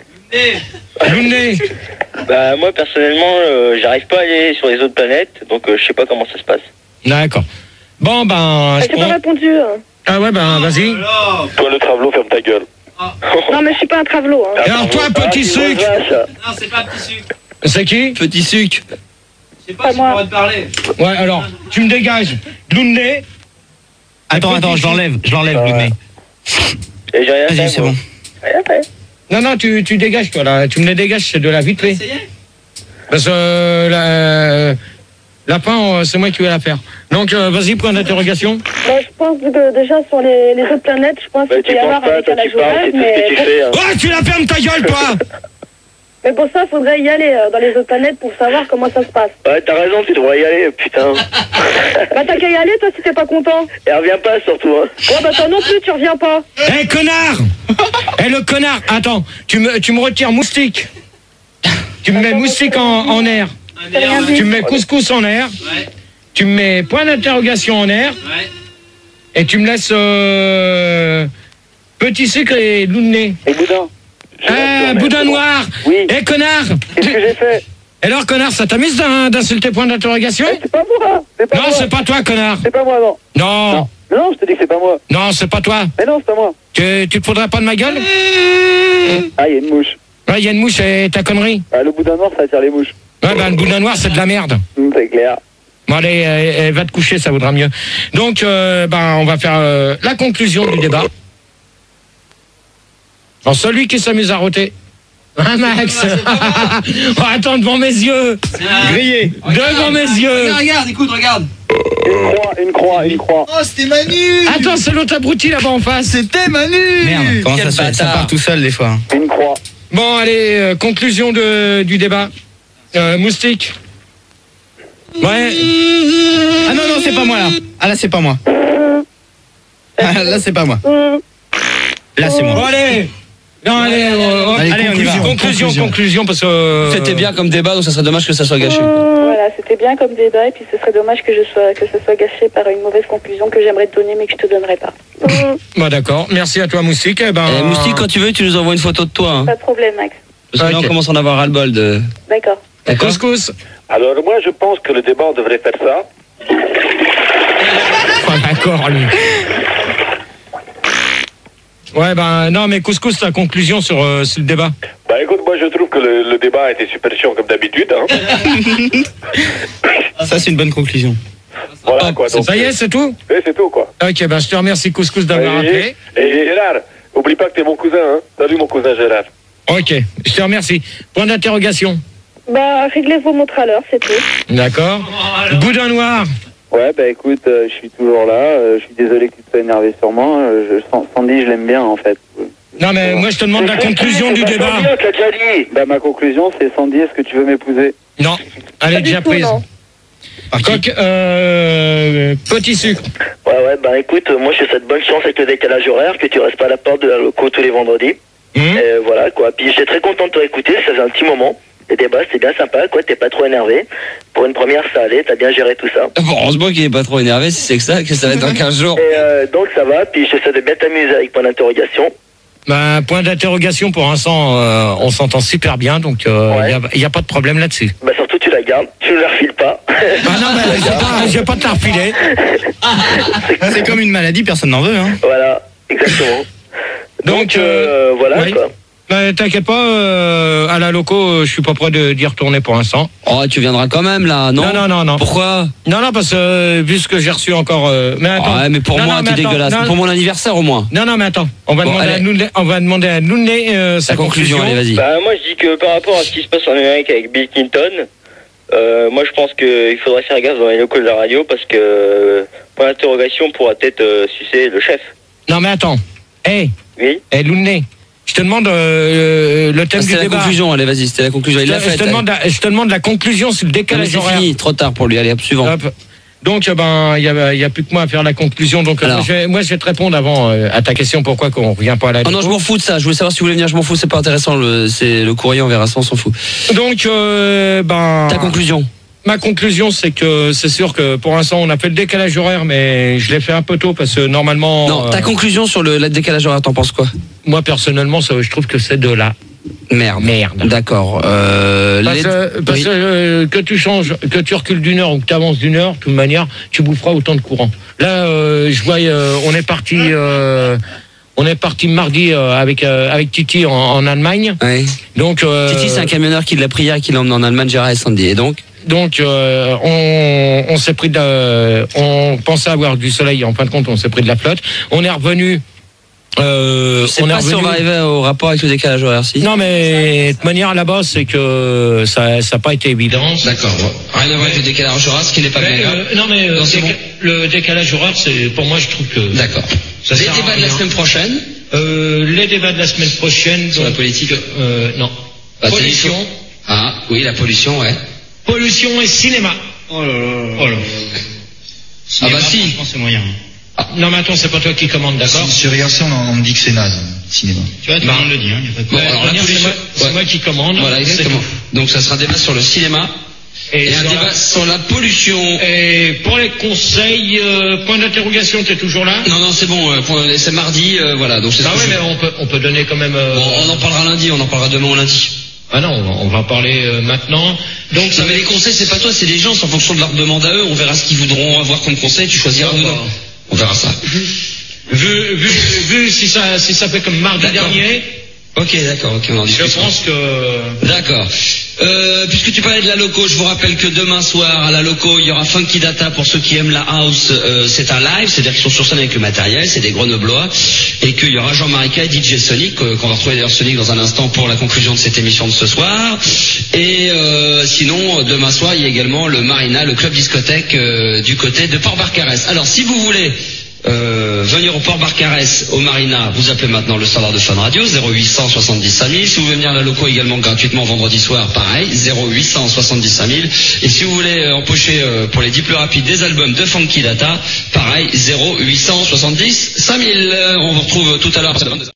Loudner. Bah moi personnellement, euh, j'arrive pas à aller sur les autres planètes, donc euh, je sais pas comment ça se passe. D'accord. Bon, ben. Ah, je j'ai pas prends- répondu. hein. Ah ouais, ben, vas-y. Toi, le travelot, ferme ta gueule. Non, mais je suis pas un travelot. Hein. Et alors, toi, petit sucre. Non, c'est pas un petit sucre. C'est qui? Petit sucre. Je sais pas si on pourra te parler. Ouais, alors, tu me dégages. Loudner. Attends, attends, je l'enlève, je l'enlève, le nez. Et j'ai rien Vas-y, fait, c'est moi. bon. Rien fait. Non, non, tu, tu dégages, toi, là. Tu me les dégages, c'est de la vite fait. Parce que euh, la, la fin, euh, c'est moi qui vais la faire. Donc, euh, vas-y, point d'interrogation. Bah, je pense que déjà sur les, les autres planètes, je pense Bah, qu'il peut tu y penses avoir pas, un toi, décalage tu parles, horaire, c'est tout ce mais, que tu fais. Hein. Ouais, tu la fermes ta gueule, toi. mais pour ça, il faudrait y aller euh, dans les autres planètes pour savoir comment ça se passe. Ouais, t'as raison, tu devrais y aller, putain. Bah t'as qu'à y aller, toi, si t'es pas content. Et reviens pas, surtout, hein. Ouais, bah toi non plus, tu reviens pas. Eh, connard. Eh, le connard. Attends, tu me, tu me retires moustique. Tu me mets moustique en, en air. T'as rien dit. Tu me mets couscous en air. Ouais, Tu me mets point d'interrogation en air. ouais. Et tu me laisses euh, petit sucre et Loudner. Et Boudin, Ah, boudin noir. Oui. Eh, connard. qu'est-ce que j'ai fait? Alors, connard, ça t'amuse d'in- d'insulter point d'interrogation? Eh, c'est pas moi, c'est pas Non, moi. c'est pas toi, connard. C'est pas moi, non. Non, Non. Mais non, je te dis que c'est pas moi. non, c'est pas toi. Mais non, c'est pas moi. Tu, tu te faudrais pas de ma gueule? Ah, il y a une mouche. Ouais, il y a une mouche et ta connerie. Ah, le boudin noir, ça attire les mouches. Ouais, ben, le boudin noir, c'est de la merde. Hum, c'est clair. Bon, allez, euh, euh, va te coucher, ça vaudra mieux. Donc, euh, ben, on va faire euh, la conclusion du débat. Alors, celui qui s'amuse à roter. Hein, Max? Oh, attends, devant mes yeux. Grillé. Devant mes yeux. Regarde, regarde, écoute, regarde. Une croix, une croix, une croix. Oh, c'était Manu. Attends, c'est l'autre abruti là-bas en face. C'était Manu. Merde, comment Quel ça se fait? Ça bâtard. part tout seul des fois. Une croix. Bon, allez, euh, conclusion de, du débat. Euh, moustique. Ouais. Ah non, non, c'est pas moi là. Ah là, c'est pas moi. Ah, là, c'est pas moi. Là, c'est Bon, moi. allez. Non, allez, euh, hop, Allez, allez, on y va. conclusion, conclusion, Conclusion. conclusion, parce que. euh, C'était bien comme débat, donc ça serait dommage que ça soit gâché. Voilà, c'était bien comme débat et puis ce serait dommage que je sois que ce soit gâché par une mauvaise conclusion que j'aimerais te donner mais que je te donnerai pas. Bah, d'accord. Merci à toi, Moustique. Eh ben, Eh, Moustique, quand tu veux, tu nous envoies une photo de toi. Hein. Pas de problème, Max. Parce que là, Ok. on commence à en avoir ras-le-bol de. D'accord. D'accord. couscous. Alors, moi, je pense que le débat, on devrait faire ça. Oh, d'accord, lui. Ouais, ben, non, mais couscous, ta conclusion sur, euh, sur le débat. Bah, écoute, moi, je trouve que le, le débat a été super chiant comme d'habitude. Hein. Ça, c'est une bonne conclusion. Voilà, quoi. Donc, Ça y est, c'est tout? eh, c'est tout, quoi. Ok, ben, je te remercie, couscous, d'avoir Et, appelé. et Gérard, oublie pas que t'es mon cousin, hein. Salut, mon cousin Gérard. Ok, je te remercie. Point d'interrogation. Bah, réglez vos montres à l'heure, c'est tout. D'accord. Boudin noir. Ouais, bah écoute, euh, je suis toujours là. euh, je suis désolé que tu te sois énervé sur moi. euh, je, Sandy, je l'aime bien, en fait. Non, mais moi, je te demande la conclusion du débat. t'as déjà dit. Bah, ma conclusion, c'est Sandy, est-ce que tu veux m'épouser? Non, elle est Pas du déjà tout, prise. non. Coq, euh, petit sucre. Ouais, ouais, bah écoute, euh, moi je te souhaite bonne chance avec le décalage horaire, que tu restes pas à la porte de la loco tous les vendredis. Hum. Et voilà, quoi. Puis j'étais très content de te écouter, ça faisait un petit moment. Les débats, c'était bien sympa, quoi. T'es pas trop énervé. Pour une première, ça allait, t'as bien géré tout ça. Bon, heureusement qu'il est pas trop énervé, si c'est que ça, que ça va être dans quinze jours. Et euh, donc ça va, puis je te souhaite de bien t'amuser avec point d'interrogation. Ben, point d'interrogation, pour l'instant, euh, on s'entend super bien, donc il Ouais. n'y a, a pas de problème là-dessus. Bah surtout tu la gardes, tu ne la refiles pas. Ah non, mais je vais pas, je vais pas te la refiler. C'est comme une maladie, personne n'en veut. Hein. Voilà, exactement. Donc, Donc, euh, voilà, oui. quoi. Bah, t'inquiète pas, euh, à la loco, euh, je suis pas prêt de d'y retourner pour l'instant. Oh, tu viendras quand même là, non? Non, non, non, non. Pourquoi? Non, non, parce que euh, vu ce que j'ai reçu encore. Euh, mais attends. Ouais, mais pour non, moi, non, t'es mais attends, dégueulasse. non, Pour mon anniversaire au moins. Non, non, mais attends. On va Bon, demander allez. à Nouné, on va demander à Nouné euh, sa Ta conclusion, conclusion. allez, vas-y. Bah, moi, je dis que par rapport à ce qui se passe en Amérique avec Bill Clinton, euh, moi, je pense qu'il faudrait faire gaffe dans les locaux de la radio parce que, euh, point d'interrogation pourra peut-être euh, sucer le chef. Non, mais attends. Hé. Oui. Hé, Nouné. Je te demande euh, le thème Ah, du c'était la débat. conclusion, allez, vas-y, c'était la conclusion. Il Je l'a te, je faite. te demande la, je te demande la conclusion sur le Non, mais décalage c'est horaire. fini, trop tard pour lui. Allez, hop, suivant. Hop. Donc, euh, ben, il y a, y a plus que moi à faire la conclusion. Donc, euh, Alors. moi, je vais, moi, je vais te répondre avant euh, à ta question. Pourquoi qu'on revient pas à la Oh non, je m'en fous de ça. Je voulais savoir si vous voulez venir. Je m'en fous, c'est pas intéressant. Le, c'est le courrier, on verra ça, on s'en fout. Donc, euh, ben. Ta conclusion. Ma conclusion, c'est que c'est sûr que pour l'instant, on a fait le décalage horaire, mais je l'ai fait un peu tôt parce que normalement. Non, ta euh, conclusion sur le, le décalage horaire, t'en penses quoi? Moi, personnellement, ça, je trouve que c'est de la merde. Merde. D'accord. Euh, Parce, les- que- parce oui. que, euh, que tu changes, que tu recules d'une heure ou que tu avances d'une heure, de toute manière, tu boufferas autant de courant. Là, euh, je vois, euh, on est parti, euh, on est parti mardi euh, avec euh, avec Titi en, en Allemagne. Ouais. Donc euh, Titi, c'est un camionneur qui l'a pris hier, qui l'a emmené en Allemagne, Gérard et Sandy. Et donc donc euh, on, on s'est pris de, la- on pensait avoir du soleil, en fin de compte, on s'est pris de la flotte. On est revenu. Euh, je sais on est pas si on revenu. va arriver au rapport avec le décalage horaire, si. Non, mais de toute manière, là-bas, c'est que ça n'a pas été évident. D'accord. Bon. Rien à voir avec le décalage horaire, ce qui n'est pas Mais, bien. euh, non, mais euh, Non, c'est déca- bon. le décalage horaire, c'est pour moi, je trouve que. D'accord. Ça Les sert à débats de la rien. semaine prochaine. Euh, les débats de la semaine prochaine. Sur la donc, politique. euh, non. Bah, Pollution. c'est- Ah, oui, la pollution, ouais. Pollution et cinéma. Oh là là. Oh là. Ah bah si. Franchement, c'est moyen. Non, mais attends, c'est pas toi qui commande, d'accord? Sur I R C, on, on me dit que c'est naze, cinéma. Tu vois, tout le monde le dit, hein. Y a pas de Bon, Ouais, alors, de la manière, c'est pollution- moi, c'est ouais. moi qui commande. Voilà, c'est exactement. tout. Donc ça sera un débat sur le cinéma et, un sur débat la- sur la pollution. Et pour les conseils, euh, point d'interrogation, t'es toujours là? Non, non, c'est bon, euh, pour- c'est mardi, euh, voilà. Donc c'est Ah ce que ouais, je- mais on peut, on peut donner quand même. euh, Bon, on en parlera lundi, on en parlera demain ou lundi. Ah non, on va, on va en parler euh, maintenant. Donc, ça Non, mais va les conseils, c'est pas toi, c'est les gens, c'est en fonction de leur demande à eux. On verra ce qu'ils voudront avoir comme conseil, tu choisiras ou non. On verra ça. Vu, vu, vu si ça, si ça fait comme mardi D'accord. dernier, Ok, d'accord, ok, on en je discutera. pense que. D'accord. Euh, puisque tu parlais de la loco, je vous rappelle que demain soir à la loco, il y aura Funky Data pour ceux qui aiment la house. Euh, c'est un live, c'est-à-dire qu'ils sont sur scène avec le matériel, c'est des Grenoblois, et qu'il y aura Jean-Marie K et D J Sonic, euh, qu'on va retrouver d'ailleurs Sonic dans un instant pour la conclusion de cette émission de ce soir. Et euh, sinon, demain soir, il y a également le Marina, le club discothèque euh, du côté de Port-Barcarès. Alors, si vous voulez Euh, venir au Port Barcarès, au Marina, vous appelez maintenant le standard de Fun Radio, zéro huit cent soixante-dix cinq mille. Si vous voulez venir à la loco également gratuitement vendredi soir, pareil, zéro huit cent soixante-dix cinq mille. Et si vous voulez euh, empocher euh, pour les dix plus rapides des albums de Funky Data, pareil, zéro huit cent soixante-dix cinq mille. Euh, on vous retrouve tout à l'heure à partir de vingt-deux heures.